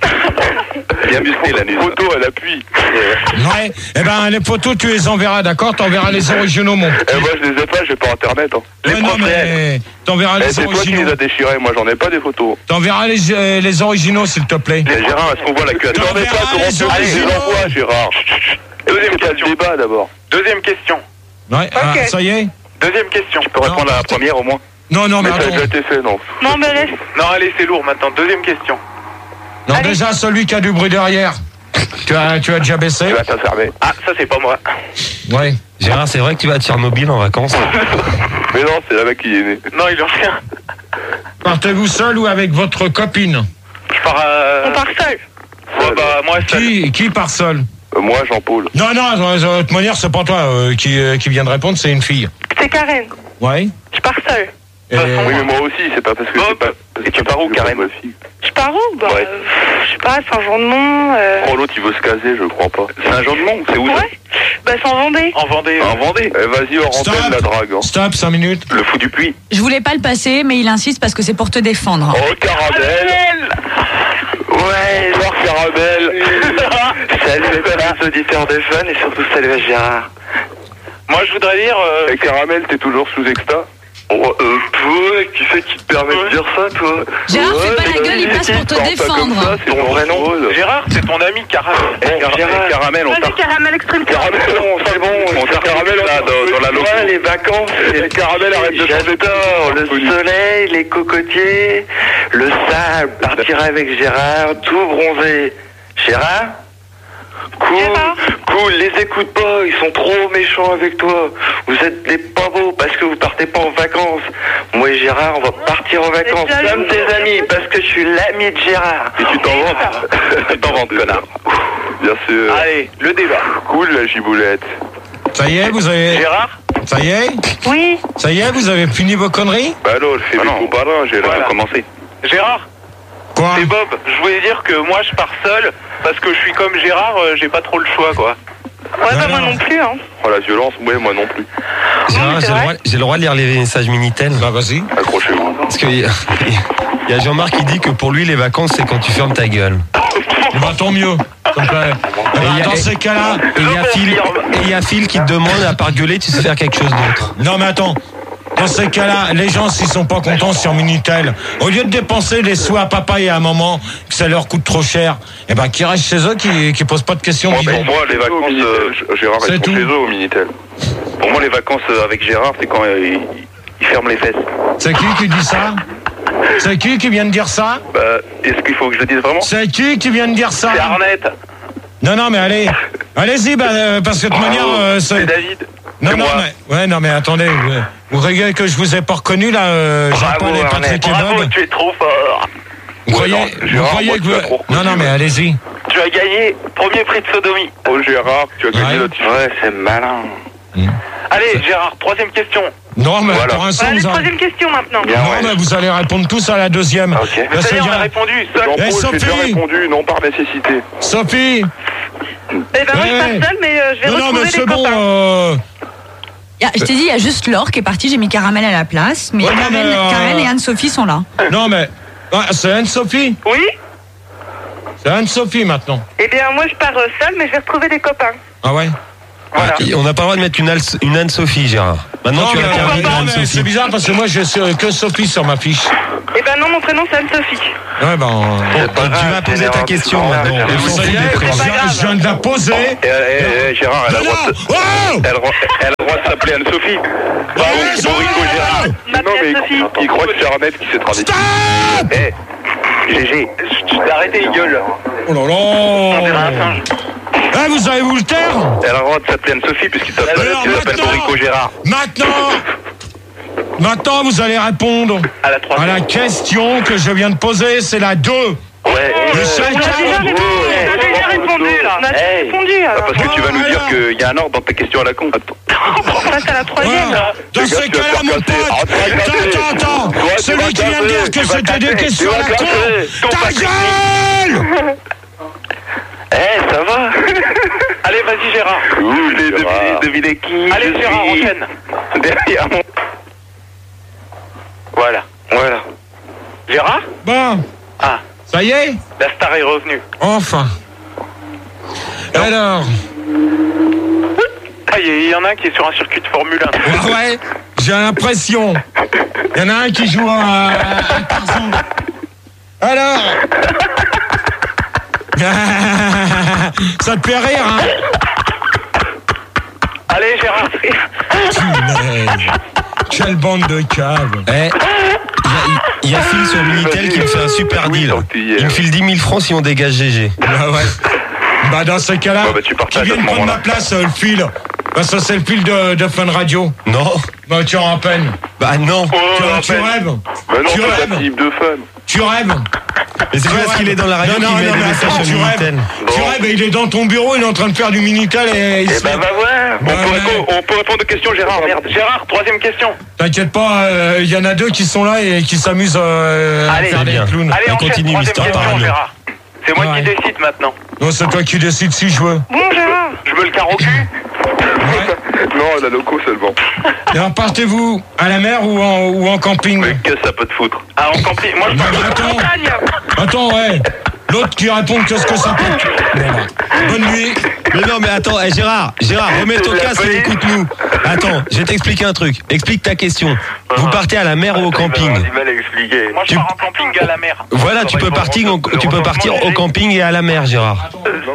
Bien musclé l'anus. Photo à l'appui. Ouais. Eh ben, les photos, tu les enverras, d'accord? T'enverras les originaux, mon. Eh, moi, je les ai pas, j'ai pas internet. Hein. Les Ouais, non, mais t'enverras Eh, les c'est toi qui originaux. les as déchirés, moi j'en ai pas des photos. T'enverras les, euh, les originaux, s'il te plaît. Mais Gérard, est-ce qu'on voit la queue? J'en ai pas, comment tu veux que je les envoie, Gérard? Deuxième question. Débat d'abord. Deuxième question. Ouais, ah, ça y est? Deuxième question. Tu peux répondre à la première au moins? Non, non, mais ça a attends. déjà été fait, non? Non, mais laisse. Non, allez, c'est lourd maintenant. Deuxième question. Non, déjà, celui qui a du bruit derrière. Tu as, tu as déjà baissé? Tu vas t'enfermer. Ah, ça c'est pas moi. Ouais. Gérard, c'est vrai que tu vas à Tchernobyl en vacances? Mais non, c'est là-bas qui est né. Non, il en rien. Partez-vous seul ou avec votre copine? Je pars à... On part seul. Ouais, bah, moi, seul. Qui, qui part seul? Euh, moi, Jean-Paul. Non, non, de toute manière, c'est pas toi euh, qui, euh, qui vient de répondre, c'est une fille. C'est Karen. Ouais. Je pars seul. Et... Oui, mais moi aussi, c'est pas parce que c'est pas... Et tu pars où, Karen? Je pars où? Bah, Ouais. euh, je sais pas, Saint-Jean-de-Mont. Euh... Oh, l'autre, il veut se caser, je crois pas. C'est un genre de monde, c'est où ça? Ouais. Bah, c'est en Vendée. En Vendée. En Vendée. Eh, vas-y, hors Stop. antenne, la drague. Hein. Stop, cinq minutes. Le fou du puits. Je voulais pas le passer, mais il insiste parce que c'est pour te défendre. Oh, Caramel. Ouais, genre Caramel. Salut les auditeurs de Fun et surtout salut à Gérard. Moi, je voudrais dire... Euh... Et Caramel, t'es toujours sous exta? Oh, euh, toi, qui c'est qui te permet de dire ça, toi? Gérard, fais pas la gueule, il passe pour te défendre. C'est ton vrai nom. Gérard, c'est ton ami Caramel. Bon, Gérard, Caramel, on Vas-y, Caramel extrême. Caramel, c'est bon, on fait Caramel là, dans, dans la loco. Ouais, les vacances, les Caramel, arrête de j'adore le soleil, les cocotiers, le sable, partir avec Gérard, tout bronzé. Gérard? Cool, cool, les écoute pas, ils sont trop méchants avec toi. Vous êtes des pas beaux parce que vous partez pas en vacances. Moi et Gérard, on va partir en vacances comme des amis parce que je suis l'ami de Gérard. Et tu t'en vantes? Tu t'en vantes, connard. Bien sûr. Allez, le débat. Cool, la giboulette. Ça y est, vous avez... Gérard? Ça y est? Oui. Ça y est, vous avez fini vos conneries? Bah alors, je fais mes coups par là, j'ai là commencé. Gérard? Quoi? C'est Bob, je voulais dire que moi je pars seul parce que je suis comme Gérard, euh, j'ai pas trop le choix quoi. Ouais, bah moi non plus, hein. Oh la violence, ouais, moi non plus. Gérard, j'ai le, droit, j'ai le droit de lire les messages Minitel? Bah vas-y. Accrochez-vous. Parce qu'il y, a- il y a Jean-Marc qui dit que pour lui, les vacances, c'est quand tu fermes ta gueule. Bah tant mieux. Donc, euh, Et il y a- dans ces cas-là... Et il y a Phil, et il y a Phil qui te demande, à part gueuler, tu sais faire quelque chose d'autre. Non mais attends, dans ces cas-là, les gens s'ils sont pas contents sur Minitel, au lieu de dépenser les sous à papa et à maman, que ça leur coûte trop cher, eh ben qu'ils restent chez eux, qui qui posent pas de questions. Moi, bidons. pour moi, les vacances, euh, Gérard C'est est tout. chez eux au Minitel. Pour moi, les vacances euh, avec Gérard, c'est quand euh, il, il ferme les fesses. C'est qui qui dit ça? C'est qui qui vient de dire ça? Bah, est-ce qu'il faut que je le dise vraiment? C'est qui qui vient de dire ça? C'est Arnette. Non, non, mais allez, allez-y, bah, euh, parce que de toute manière, euh, c'est... C'est David. Non, C'est non, moi. mais, ouais, non, mais attendez, vous, vous regardez que je vous ai pas reconnu, là, euh, Jean-Paul Bravo, et Patrick Arnette. et Bravo, Bob. tu es trop fort. Vous croyez, Ouais, non, vous Gérard, croyez moi, que tu vous... as trop Non, non, mais allez-y. Tu as gagné premier prix de sodomie. Oh, Gérard, tu as gagné Ouais. notre... Ouais, c'est malin. Hmm. Allez, Gérard, troisième question. Non, mais Voilà. pour l'instant, Allez, vous, a- troisième question maintenant. Bien, non, ouais. mais vous allez répondre tous à la deuxième. Ok. Là, Mais ça c'est y est, on bien. a répondu. Ça. Eh, Jean-Paul, j'ai Sophie déjà répondu, non par nécessité. Sophie. Eh ben, moi, je Ouais. passe seule, mais euh, je vais Non, non, retrouver mais les c'est bon. copains. Euh... Il y a- je t'ai dit, il y a juste Laure qui est partie, j'ai mis Caramel à la place, mais Ouais, non, Karen, mais, euh, Karen et Anne-Sophie sont là. Non, mais ah, c'est Anne-Sophie. Oui. C'est Anne-Sophie maintenant. Eh bien, moi, je pars euh, seule, mais je vais retrouver des copains. Ah ouais. Voilà. On n'a pas le droit de mettre une, Al- une Anne-Sophie, Gérard. Maintenant, Non, tu mais, as non, interdit mais Anne-Sophie. c'est bizarre parce que moi j'ai sur- que Sophie sur ma fiche. Eh ben non, mon prénom, c'est Anne-Sophie. Ouais, ben. Bon, tu vas poser ta question maintenant. On s'en Ça fout y des est, prénoms. je je viens de la poser. Eh, eh, eh, Gérard, elle a le droit de- Oh elle a le droit- elle a le droit de s'appeler Anne-Sophie. Bah, Ouais, ou Rico Gérard. Non, mais il, il croit que c'est Arnett qui s'est travesti. Eh, G G, je t'ai arrêté, il gueule. Oh là On dirait là. un singe. Eh, vous allez vous le taire. Elle a le droit de s'appeler Anne-Sophie puisqu'il s'appelle Alors, il s'appelle maintenant- Rico Gérard. Maintenant, maintenant vous allez répondre À la troisième. à la question que je viens de poser, c'est la deux. Ouais. Le euh, seul On a cas- déjà répondu. On a déjà répondu, là. On a déjà Hey. répondu, Ah, alors. parce que tu vas nous dire alors. qu'il y a un ordre dans tes questions à la con. On passe à la troisième. Voilà. Dans Les gars, ces tu vas cas-là, te mon faire pote, casser. Ah, tu vas attends, casser. attends, attends, Ouais, tu celui vas qui vient de casser, dire que tu vas c'était des casser, questions tu à vas la con, casser. Ton ta paquet. gueule. Eh, ça va. Allez, vas-y, Gérard. Ouh, Devinez, Gérard. devinez qui. Allez, je Gérard, suis. enchaîne. Derrière mon. Voilà, voilà. Gérard. Bon, Ah, ça y est, la star est revenue. enfin. Alors, Ah, il y en a un qui est sur un circuit de Formule un. ouais, ouais, j'ai l'impression. Il y en a un qui joue à, à Tarzan. Alors. Ça te fait rire, hein? Allez, Gérard. Punaise. Quelle bande de caves. Eh, il y a Phil sur Minitel qui me fait un super Oui, deal. donc tu y es, Il me ouais. file dix mille francs si on dégage G G. Bah ouais. Bah dans ce cas-là, Bon, bah, tu qui partages à vient ce de prendre moment-là. ma place, euh, le fil. Bah ça c'est le fil de, de Fun Radio. Non. Bah tu en peine. Bah non. Oh, Tu, à tu peine. rêves. Mais non, Tu c'est rêves. pas type de fun. Tu rêves. Mais c'est Tu parce rêves. qu'il est dans la radio Non, qu'il non, met non, des mais messages attends, sur tu rêves. Minitel. Tu rêves et il est dans ton bureau, il est en train de faire du Minitel et il Eh se ben, fait- bah ouais. On, Bah, peut ouais. répondre, on peut répondre aux questions, Gérard. Merde. Gérard, troisième question. T'inquiète pas, euh, il y en a deux qui sont là et qui s'amusent euh, à Allez, faire c'est des bien. clowns. Allez, On enchaîne. continue, Troisième Mister question, Parano. Gérard. C'est moi Ouais. qui décide maintenant. Non, c'est toi qui décides si je veux. Bon, Gérard. Je me le carre au cul. Ouais. Non, la loco seulement. Et alors partez-vous à la mer ou en, ou en camping? Mais que ça peut te foutre. Ah, en camping. Moi, je Non, pars mais à la attends. montagne. Attends, ouais. L'autre qui répond qu'est-ce que ça peut. Bon, bah, bonne nuit. Mais non, mais attends, eh, Gérard, Gérard, remets ton La casque et police. écoute-nous. Attends, je vais t'expliquer un truc. Explique ta question. Vous partez à la mer ou au camping? J'ai du mal à expliquer. Moi, je Tu- pars en camping à la mer. Voilà, tu peux partir, en- tu peux partir au camping et à la mer, Gérard.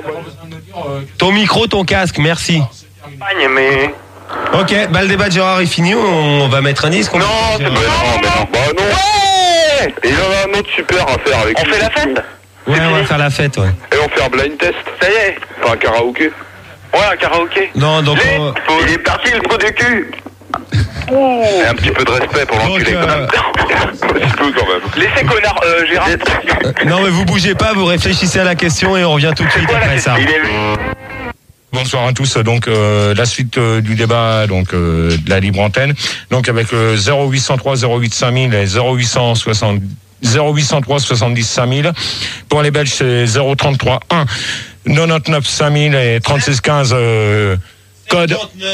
Ton micro, ton casque, merci. Campagne, mais. Ok, bah le débat de Gérard est fini, on va mettre un disque. on- Non, c'est pas. Non, mais non. Bah non. Ouais. Et il y en a un autre super à faire avec On lui. fait la fête. Ouais, on va faire la fête, ouais. Et on fait un blind test. Ça y est. Enfin, un karaoké. Ouais, un karaoké. Non, donc Les- on- Il est parti le trou du cul. Et un petit peu de respect pour Donc, l'enculé. euh, Un petit peu quand même. Laissez connard, euh, Gérard. euh, non mais vous bougez pas, vous réfléchissez à la question et on revient tout de suite après ça. Il est. Bonsoir à tous. Donc euh, la suite euh, du débat donc euh, de la libre antenne. Donc avec le zéro huit cent trois zéro huit cinq mille et zéro huit cent soixante zéro huit cent trois soixante-dix cinq mille. Pour les Belges c'est zéro trente-trois un quatre-vingt-dix-neuf cinq mille et trente-six quinze euh, code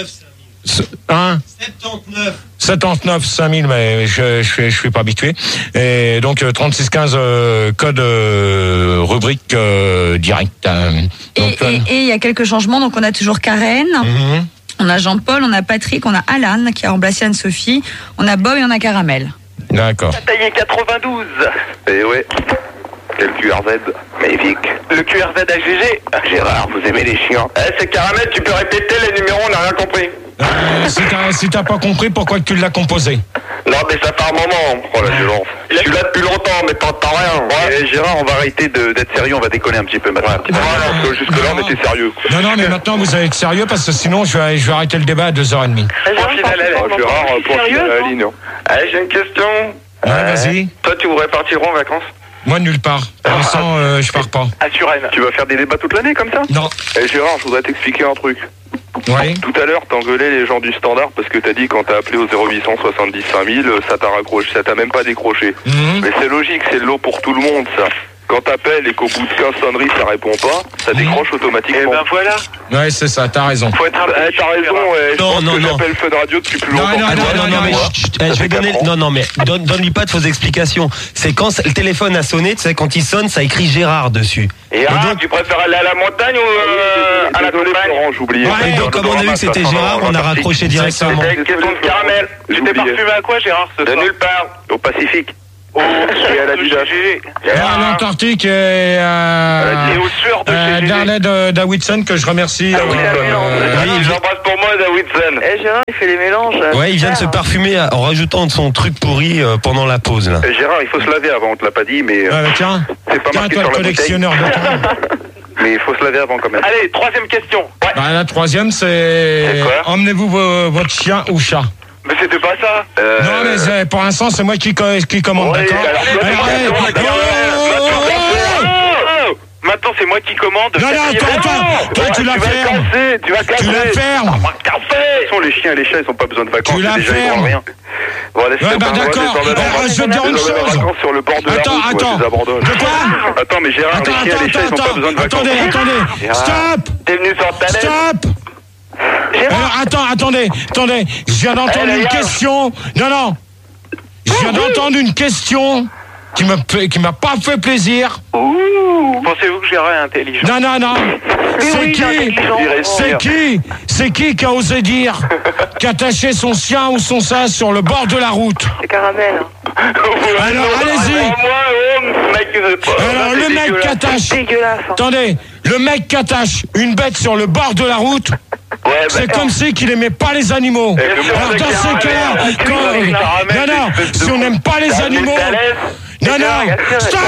hein soixante-dix-neuf cinq mille, mais je je suis je suis pas habitué. Et donc euh, trente-six quinze euh, code euh, rubrique euh, direct. euh, Et donc, et- et il y a quelques changements, donc on a toujours Karen, mhm. on a Jean-Paul, on a Patrick, on a Alan qui a remplacé Anne-Sophie, on a Bob et on a Caramel. D'accord. Taillé quatre-vingt-douze. Et ouais. Quel Q R Z. Mais Vic. Le Q R Z à G G. Gérard, vous aimez les chiens. Eh, c'est Caramel, tu peux répéter les numéros, on n'a rien compris. Euh, si t'as si t'as pas compris pourquoi tu l'as composé. Non, mais ça fait un moment. Oh la violence. Je suis là depuis longtemps, mais t'entends rien. Ouais. Et Gérard, on va arrêter de- d'être sérieux, on va déconner un petit peu maintenant. Voilà, parce que jusque-là, on était sérieux. Non, non, mais maintenant vous allez être sérieux parce que sinon je vais, je vais arrêter le débat à deux heures trente. Point final, allez. Ah, Gérard, point final à la ligne. Allez, j'ai une question. Ouais, vas-y. Toi, tu voudrais partir où en vacances? Moi, nulle part. Pour l'instant, euh, je pars pas. À Suresnes. Tu vas faire des débats toute l'année comme ça? Non. Eh Gérard, je voudrais t'expliquer un truc. Oui. Tout à l'heure, t'engueulais les gens du standard parce que t'as dit quand t'as appelé au zéro huit cent soixante-dix cinq mille, ça t'a raccroché, ça t'a même pas décroché. Mmh. Mais c'est logique, c'est le lot pour tout le monde, ça. Quand t'appelles et qu'au bout de quinze sonneries ça répond pas, ça décroche automatiquement. Et ben voilà. Ouais, c'est ça, t'as raison. Faut être un peu eh, t'as raison, ouais. Je Non, pense non, que non. j'appelle Fun Radio depuis plus Non, longtemps. non, Ah, non, non, non, non, mais chut, chut, eh, je vais donner. Non, non, mais donne, donne-lui pas de fausses explications. C'est quand le téléphone a sonné, tu sais, quand il sonne, ça écrit Gérard dessus. Et Et ah, donc- tu préfères aller à la montagne ou euh, à la Désolé campagne? Florent, j'oubliais. Ouais, et donc, comme on a vu que c'était Gérard, on a raccroché directement. C'était une question de caramel. Tu t'es parfumé à quoi, Gérard, ce De soir? nulle part, au Pacifique. Au Et à la Didas. À l'Antarctique et euh, Et au sueur de euh, chez G G. Darley de Davidson que je remercie. Ah oui, euh, c'est un mélange. euh, Allez, j'embrasse pour moi Davidson. Eh Gérard, il fait les mélanges. Ouais, il vient de se parfumer en rajoutant son truc pourri euh, pendant la pause là. Euh, Gérard, il faut se laver avant, on te l'a pas dit, mais euh, Ouais, bah, tiens, c'est pas tiens, marqué toi le sur la bouteille. collectionneur de temps. Mais il faut se laver avant quand même. Allez, troisième question. Ouais. Bah, la troisième, c'est C'est quoi emmenez-vous vo- votre chien ou chat. Mais c'était pas ça. Euh, Non, mais c'est- pour l'instant, c'est moi qui, co- qui commande, Ouais, d'accord alors, Alors, maintenant, allez, maintenant, oh, maintenant, oh, oh, oh, Oh, Maintenant, c'est moi qui commande. Non, non, Faites- toi, toi, Non, toi, tu la vas fermes. casser, Tu vas casser. Tu la fermes. On va casser. De toute façon, les chiens et les chats, ils ont pas besoin de vacances. Tu la c'est déjà, ils fermes. ont rien. Bon, laisse Ouais, les bah, parents, d'accord. les emmène en Alors, vacances. je vais te dire une Les emmène en chose. vacances sur le bord de la Attends, route, moi, attends. je les abandonne. De quoi Attends, mais Gérard, Attends, les chiens et les chats, ils ont attends, pas besoin de attends, vacances. attendez, attendez. Gérard, Stop T'es venu sur ta lettre. Stop Alors, attends, attendez, attendez. Je viens d'entendre Eh, les une gars. question. Non, non. Je viens d'entendre une question qui me fait- qui m'a pas fait plaisir. Ouh. Pensez-vous que Gérard est intelligent? Non, non, non. C'est oui, qui intelligent. C'est qui C'est qui qui a osé dire qu'attacher son chien ou son sas sur le bord de la route C'est caramel. Alors, allez-y. Alors, le mec qui attache... Dégueulasse. hein. Attendez, le mec qui attache une bête sur le bord de la route, c'est comme si qu'il aimait pas les animaux. Alors dans ces cas-là, quand... Non, non, si on n'aime pas les animaux... Non, non, stop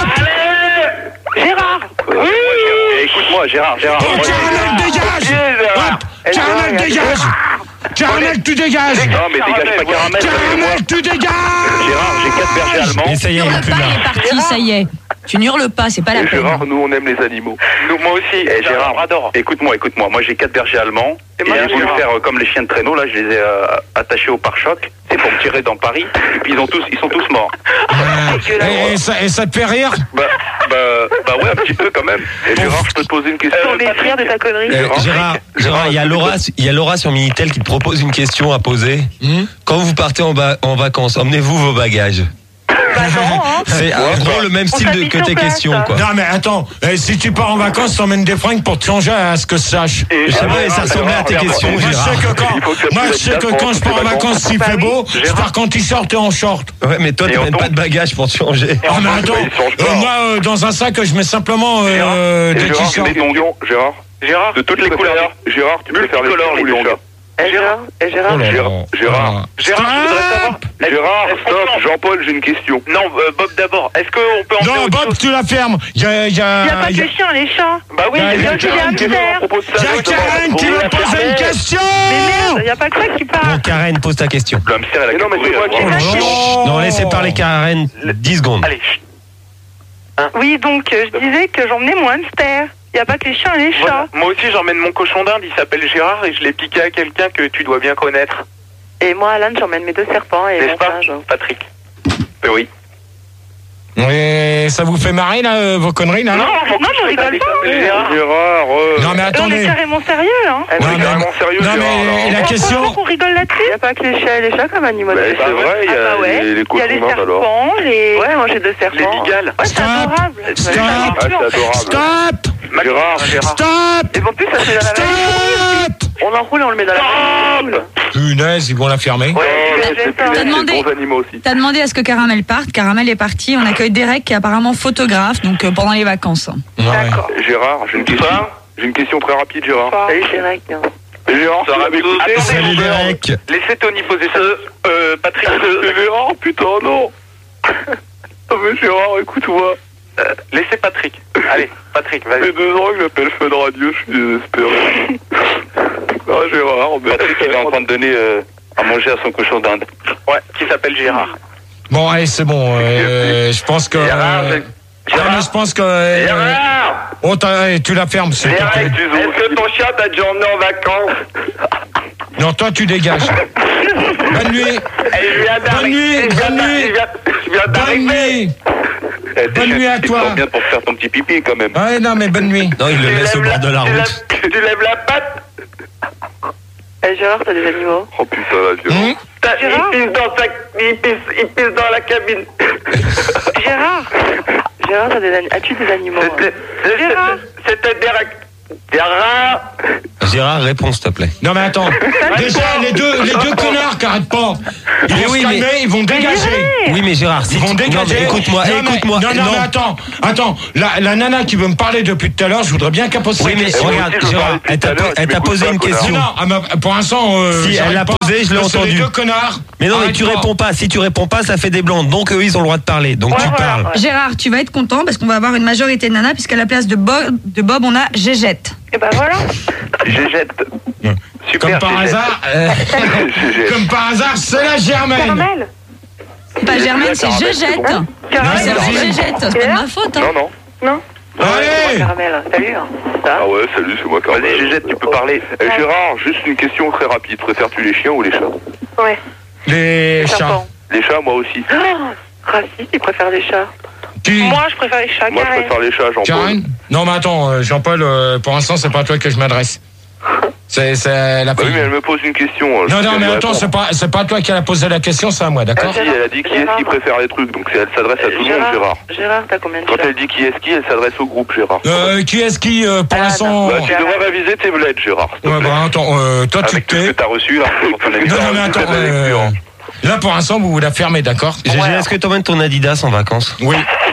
Gérard. Écoute-moi, Gérard, Gérard. Oh, moi, Caramel, dégage Hop, Caramel, dégage Caramel, tu dégages Non, mais dégage pas Caramel. Caramel, tu dégages Gérard, j'ai quatre bergers allemands. Et ça y est, il est plus Pas là. est parti, ça y est. Tu n'hurles pas, c'est pas la Et peine. Gérard, nous on aime les animaux. Nous, moi aussi. Eh, Gérard, adore. écoute-moi, écoute-moi. Moi j'ai quatre bergers allemands. Et Et, moi, j'ai voulu Gérard. faire euh, comme les chiens de traîneau. Là, je les ai euh, attachés au pare-choc. C'est pour me tirer dans Paris. Et puis ils ont tous, ils sont tous morts. et, et ça, et ça te fait rire Bah, bah, bah ouais, un petit peu quand même. Et Gérard, je peux te poser une question. On est fiers de ta connerie. Euh, Gérard, Gérard, il y a Laura, il y a Laura sur Minitel qui te propose une question à poser. Quand vous partez en, ba- en vacances, emmenez-vous vos bagages. C'est en gros le même style de, que tes questions, quoi. Non mais attends, eh, si tu pars en vacances, t'emmènes des fringues pour te changer à ce que je sache. Je sais pas, ça ressemblait à tes questions, Moi je sais Gérard. que quand, moi, je sais que quand je pars en vacances, s'il fait beau, je pars en t-shirt et en short. Ouais, mais toi, tu mènes pas de bagages pour te changer. Ah mais attends, euh, moi euh, dans un sac, je mets simplement euh, Et des Gérard, t-shirts. des tongs, Gérard. Gérard. De toutes les couleurs. Gérard, tu peux faire les Multicolores, chiens ou les les tongs. chats. Eh Gérard. Eh Gérard. Oh là là. Gérard, Gérard, Gérard, je voudrais savoir. Gérard, Est-ce qu'on stop, peut- Jean-Paul, j'ai une question. Non, euh, Bob d'abord. Est-ce qu'on peut emmener Non autre Bob, chose? tu la fermes. Il y a, il y a, Il n'y a pas que il y a- les chiens, les chats. Bah oui, Il y a- c'est il y a bien qu'il y a un Karen qui veut hamster. à propos de il y a Karen qui veut poser une question. Mais merde, il n'y a pas que ça qui Bon, parle. Karen, pose ta question. Le hamster, elle a Mais non, mais c'est moi qui- courir, Chut. Oh. Non, laissez parler Karen dix secondes. Allez, chut. Oui, donc euh, je disais que j'emmenais mon hamster. Il n'y a pas que les chiens et les chats. Voilà. Moi aussi, j'emmène mon cochon d'Inde. Il s'appelle Gérard et je l'ai piqué à quelqu'un que tu dois bien connaître. Et moi, Alan, j'emmène mes deux serpents et N'est-ce mon pas, singe. Patrick? Ben oui. Et ça vous fait marrer là, euh, vos conneries là Non, non, mais on rigole pas. Gérard. Gérard, euh... Non mais Et on est attendez. carrément sérieux, hein. on Non, est mais- carrément sérieux, non, Gérard, mais là. la On question. croit qu'on rigole là-dessus. Il n'y a pas que les chats et les chats comme animaux. Ben, domestiques. c'est vrai, il y a Ah bah ouais. les, les Il y a cochons les d'Inde, alors. serpents, les... Ouais, moi j'ai deux serpents. Les migales. Ouais, c'est Stop. adorable. Stop. Ah, c'est adorable. Stop Gérard, Stop Et en plus, ça fait dans la Stop On l'enroule et on le met dans la valise. Punaise, ils vont la fermer. Ouais, Ouais, c'est j'ai plus ça. les demandé. bons animaux aussi. T'as demandé à ce que Caramel parte. Caramel est parti. On accueille Derek qui est apparemment photographe, donc euh, pendant les vacances. Ouais. D'accord. Gérard, j'ai une question. J'ai une question très rapide, Gérard. Salut, Derek. Gérard, Ça tu va m'avais tous. écouté Attendez, Salut mon père. Derek. Laissez Tony poser ça. Euh, Patrick. Gérard, putain, non. Oh, mais Gérard, écoute-moi. Euh, laissez Patrick. Allez, Patrick, Ça fait vas-y. deux ans que j'appelle Fun Radio, je suis désespéré. Ah, Gérard, mais... Patrick, il est en train de donner euh, à manger à son cochon d'Inde. Ouais, qui s'appelle Gérard. Bon, allez, c'est bon. euh, je pense que. Gérard, euh, Non, mais je pense que. Euh, Gérard oh, t'as- tu la fermes, c'est Gérard, ok. est-ce que ton chien t'a déjà emmené en vacances? Non, toi, tu dégages. Bonne nuit. Elle vient Bonne nuit. Bonne nuit. Bonne nuit. Bonne nuit à toi. bien pour faire ton petit pipi quand même. Ouais, non, mais bonne nuit. Non, il le laisse au bord de la route. Tu lèves la patte. Eh Gérard, t'as des animaux? Oh putain, la violence. T'as- Il pisse dans sa... Il pisse, il pisse dans la cabine. Gérard Gérard, t'as des ani- as-tu des animaux? C'était... Gérard C'était Derek. Gérard Gérard, réponds, s'il te plaît. Non, mais attends. Déjà, les deux, les deux connards qui arrêtent pas. Ils Mais vont oui, se calmer, mais- ils vont dégager. Oui, mais Gérard, si Ils vont tu- non, dégager. mais écoute-moi, Non, mais- écoute-moi. Non, non, mais attends, attends. La, la nana qui veut me parler depuis tout à l'heure, je voudrais bien qu'elle pose Oui, sa mais question. regarde, Gérard, elle t'a elle t'a posé une question. Non, non, elle m'a- pour l'instant, euh, Si, elle j'arrive l'a pas. posé, je l'ai C'est entendu. les deux connards. Mais non, mais Arrête tu pas. réponds pas. Si tu réponds pas, ça fait des blancs. Donc eux, ils ont le droit de parler. Donc tu parles. Gérard, tu vas être content parce qu'on va avoir une majorité de nanas, puisqu'à la place de Bob, de Bob on a Gégette. Et ben voilà. Gégette. Comme par hasard, euh, comme par hasard, c'est la Germaine. Caramel. Pas Germaine, c'est Gégette. Caramel, C'est c'est Gégette, c'est pas de ma faute. hein. Non, non. Non. Allez. Caramel, salut. hein. Ça Ah ouais, salut, c'est moi Caramel. Vas-y, Gégette, tu peux parler. Eh, Gérard, juste une question très rapide. Préfères-tu les chiens ou les chats? Ouais. Les chats. Serpent. Les chats, moi aussi. Oh, raciste, il préfère les chats. Qui Moi, je préfère les chats. Moi, je Karen. préfère les chats, Jean-Paul. Karen Non, mais attends, euh, Jean-Paul, euh, pour l'instant, c'est pas à toi que je m'adresse. C'est c'est la Bah oui, fille. mais elle me pose une question. je Non, sais non, qu'elle mais me attends, répond. c'est pas, c'est pas toi qui a posé la question, c'est à moi, Ah d'accord si, elle a dit qui est-ce qui préfère les trucs, donc c'est- elle s'adresse à tout le monde, Gérard. Gérard, t'as combien de Quand chats? elle dit qui est-ce qui, elle s'adresse au groupe, Gérard. euh, Qui est-ce qui, euh, pour l'instant Bah, tu devrais réviser tes blettes, Gérard. s'il te Ouais, plaît. bah attends, euh, toi tu Avec tout ce t'es. que t'as reçu, là, pour ton Non, émission, non, mais toute attends, la euh, lecture. là pour l'instant, vous la fermez, d'accord Gégé, est-ce que t'emmènes ton Adidas en vacances? Oui.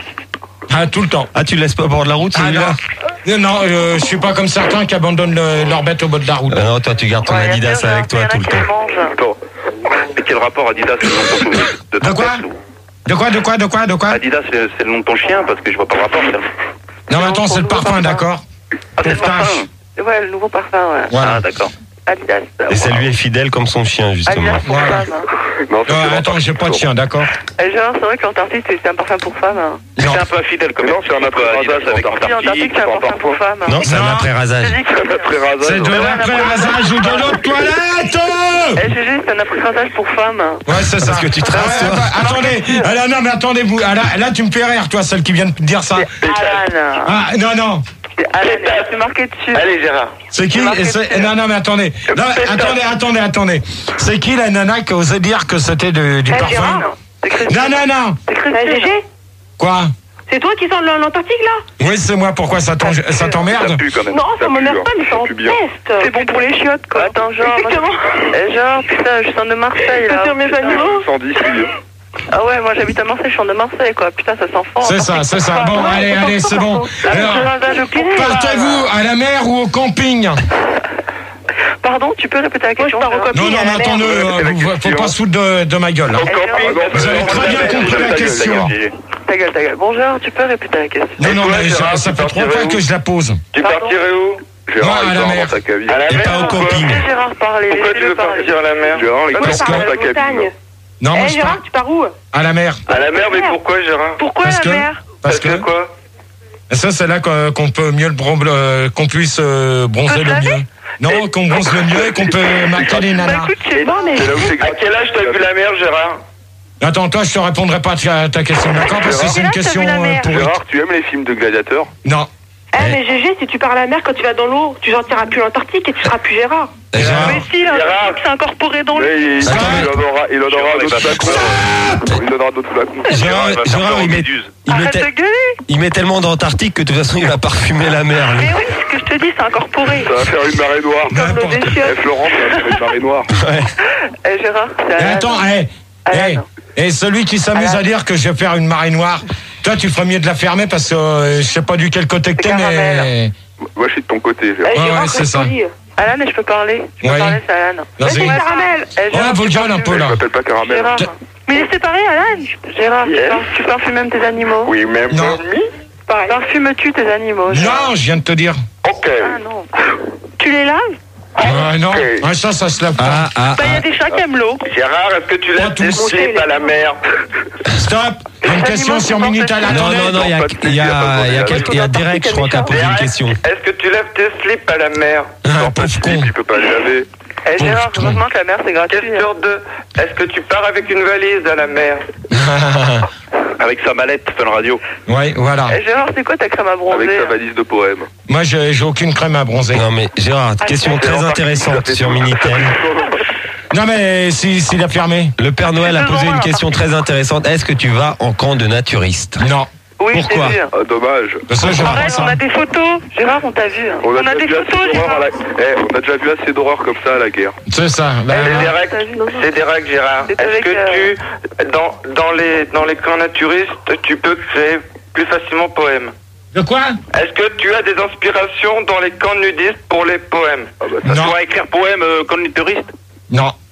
Ah, tout le temps. Ah, tu le laisses pas au bord de la route, Ah, celui-là? non, non, euh, je suis pas comme certains qui abandonnent le- leur bête au bord de la route. Ah non, toi, tu gardes ton Ouais, Adidas bien sûr, avec toi il y en a tout le qui temps. les mangent. Attends. Mais quel rapport Adidas, c'est le nom de ton chien De quoi De quoi, de quoi, de quoi, de quoi Adidas, c'est c'est le nom de ton chien, parce que je vois pas le rapport, ça. Non, mais attends, c'est le parfum, d'accord Ah, c'est le Pistache. parfum. Ouais, le nouveau parfum, ouais. Voilà. Ah, d'accord. Adidas. Et ça lui est fidèle comme son chien, justement. Adidas pour Voilà. femme. hein. Non, ça, Non, c'est attends, j'ai pas de chien, d'accord Eh, Gérard, c'est vrai que l'Antarctique, c'est c'est un parfum pour femme. hein. Non. C'est un peu infidèle comme non, c'est un après-rasage avec Si, l'Antarctique, c'est un parfum pour femme. hein. Non, c'est un Non. après-rasage. J'ai dit que- Un après-rasage. C'est de l'après-rasage ou de l'eau de toilette. Eh, Gégé, c'est un après-rasage pour femme. Ouais, c'est ça. Parce que tu te rases, Ouais, toi. attends, attendez, ah, là, non, mais attendez-vous. Ah, là, là, tu me fais rire, toi, celle qui vient de dire ça. Alan. Ah, non, non. C'est Alan, c'est marqué dessus. Allez, Gérard. C'est qui marqué Et c'est- dessus. Non, non, mais attendez. Non, attendez, attendez, attendez. C'est qui la nana qui a osé dire que c'était de- du Eh, parfum Gérard, c'est Christine. Non, non, non. C'est Christine. Gégé, Quoi c'est toi qui sors de l'Antarctique, là? Oui, c'est moi. Pourquoi ça t'en- ça Ça t'emmerde pue quand même. Non, ça pue, m'énerve hein. pas, mais ça Ça en pue bien. peste. C'est bon pour les chiottes, quoi. Attends, genre. Exactement. Eh, genre, putain, je sors de Marseille, là. sur mes Putain. animaux. cent dix, oui. Ah ouais, moi j'habite à Marseille, je sors de Marseille, quoi. Putain, ça sent fort. C'est ça, c'est ça. Bon, allez, allez, c'est bon. Alors, partez-vous à la mer ou au camping? Pardon, tu peux répéter la question? Non, non, mais attendez, euh, vous- faut pas se foutre de, de ma gueule. hein. Vous avez très bien compris la question. Ta gueule, ta gueule. Bonjour, tu peux répéter la question? Non, non, mais ça, ça fait trois fois que je la pose. Tu partirais où Gérard, à il la dort mer. dans sa cabine. À la Et mer, pas au pourquoi camping. Laissez Gérard parler, Pourquoi tu laissez-le veux parler. partir à la mer Gérard, il Moi, dort je dans pars à sa la cabine. montagne. Non, moi, Eh, je Gérard, pars tu pars où? à la mer. À la mer, mais pourquoi, Gérard Pourquoi Parce la que- mer? Parce que quoi ça, c'est là qu'on qu'on peut mieux le bron- euh, qu'on puisse euh, bronzer le mieux. Non, qu'on bronze le mieux et qu'on peut mater les Bah nanas. écoute, c'est bon, mais... C'est là où c'est À quel âge t'as vu la mer, Gérard? Attends, toi, je te répondrai pas à ta, ta question, d'accord? Parce que c'est une Quel âge t'as question vu la euh, mer pourrie. Gérard, tu aimes les films de gladiateurs Non. Eh, mais Gégé, si tu pars à la mer, quand tu vas dans l'eau, tu sentiras plus l'Antarctique et tu seras plus Gérard. Gérard. Mais si, l'Antarctique, c'est incorporé dans l'eau. Mais il, il Attends, en aura, il en aura Gérard, d'autres il va flacons. Il en aura d'autres flacons. Gérard, il va faire Gérard, peur il aux met, méduses. il, met Arrête te- de gueuler. il met tellement d'Antarctique que de toute façon, il va parfumer la mer. lui. Mais oui, c'est ce que je te dis, c'est incorporé. Ça va faire une marée noire. N'importe Comme quoi. des chiottes. Eh, Florent, ça va faire une marée noire. Ouais. Eh, Gérard, c'est Et Alan. attends, hé, Alan. et celui qui s'amuse Alan. à dire que je vais faire une marée noire, toi, tu ferais mieux de la fermer parce que euh, je sais pas du quel côté que t'es, C'est mais. caramel. Moi, je suis de ton côté, Eh, Gérard. Ouais, Gérard, ouais, c'est reste ça. poli. Alan, je peux parler? Je peux Ouais. parler, c'est Alan. Vas-y. Eh, Caramel. Eh, Ouais, Gérard, vous le tu jeune un parfumes- peu Je là. m'appelle pas Caramel. Gérard. Mais laissez parler, Alan. Gérard, tu Yes. par- tu parfumes même tes animaux? Oui, même Non. Parfumes-tu tes animaux? Gérard Non, je viens de te dire. Ok. Ah non. Tu les laves? Ah non, ah, ça, ça se lave pas. Ah, ah, Bah, il y a des chats qui aiment l'eau. Gérard, est-ce que tu lèves tes slips à la mer? Stop. Une question sur Minitel. Non, non, non, il y a, il y a, il y a, quel- il y a Derek, je crois, qui a posé une question. Est-ce que tu lèves tes slips à la mer? Ah, pauvre con. Tu peux pas le laver. Eh Gérard, heureusement que la mer c'est gratuit. Question deux. Est-ce que tu pars avec une valise à la mer? Avec sa mallette, Fun Radio. Ouais, voilà. Eh Gérard, c'est quoi ta crème à bronzer? Avec sa valise de poèmes. Moi, j'ai j'ai aucune crème à bronzer. Non, mais Gérard, question très intéressante sur Minitel. Non, mais s'il si, si a fermé. Le Père Noël a posé une question très intéressante. Est-ce que tu vas en camp de naturiste? Non. Oui, Pourquoi? je t'ai vu. Ah, dommage. Ça, je Arrête, on a des photos. Gérard, on t'a vu. On, a, des photos, Gérard. La... Eh, on a déjà vu assez d'horreurs comme ça à la guerre. C'est ça. Eh, c'est Derek, c'est Derek, Gérard. Est-ce que tu, dans, dans, les, dans les camps naturistes, tu peux créer plus facilement poèmes? De quoi? Est-ce que tu as des inspirations dans les camps nudistes pour les poèmes? Ah bah, ça, non. tu vas écrire poème euh, camp naturiste? Non.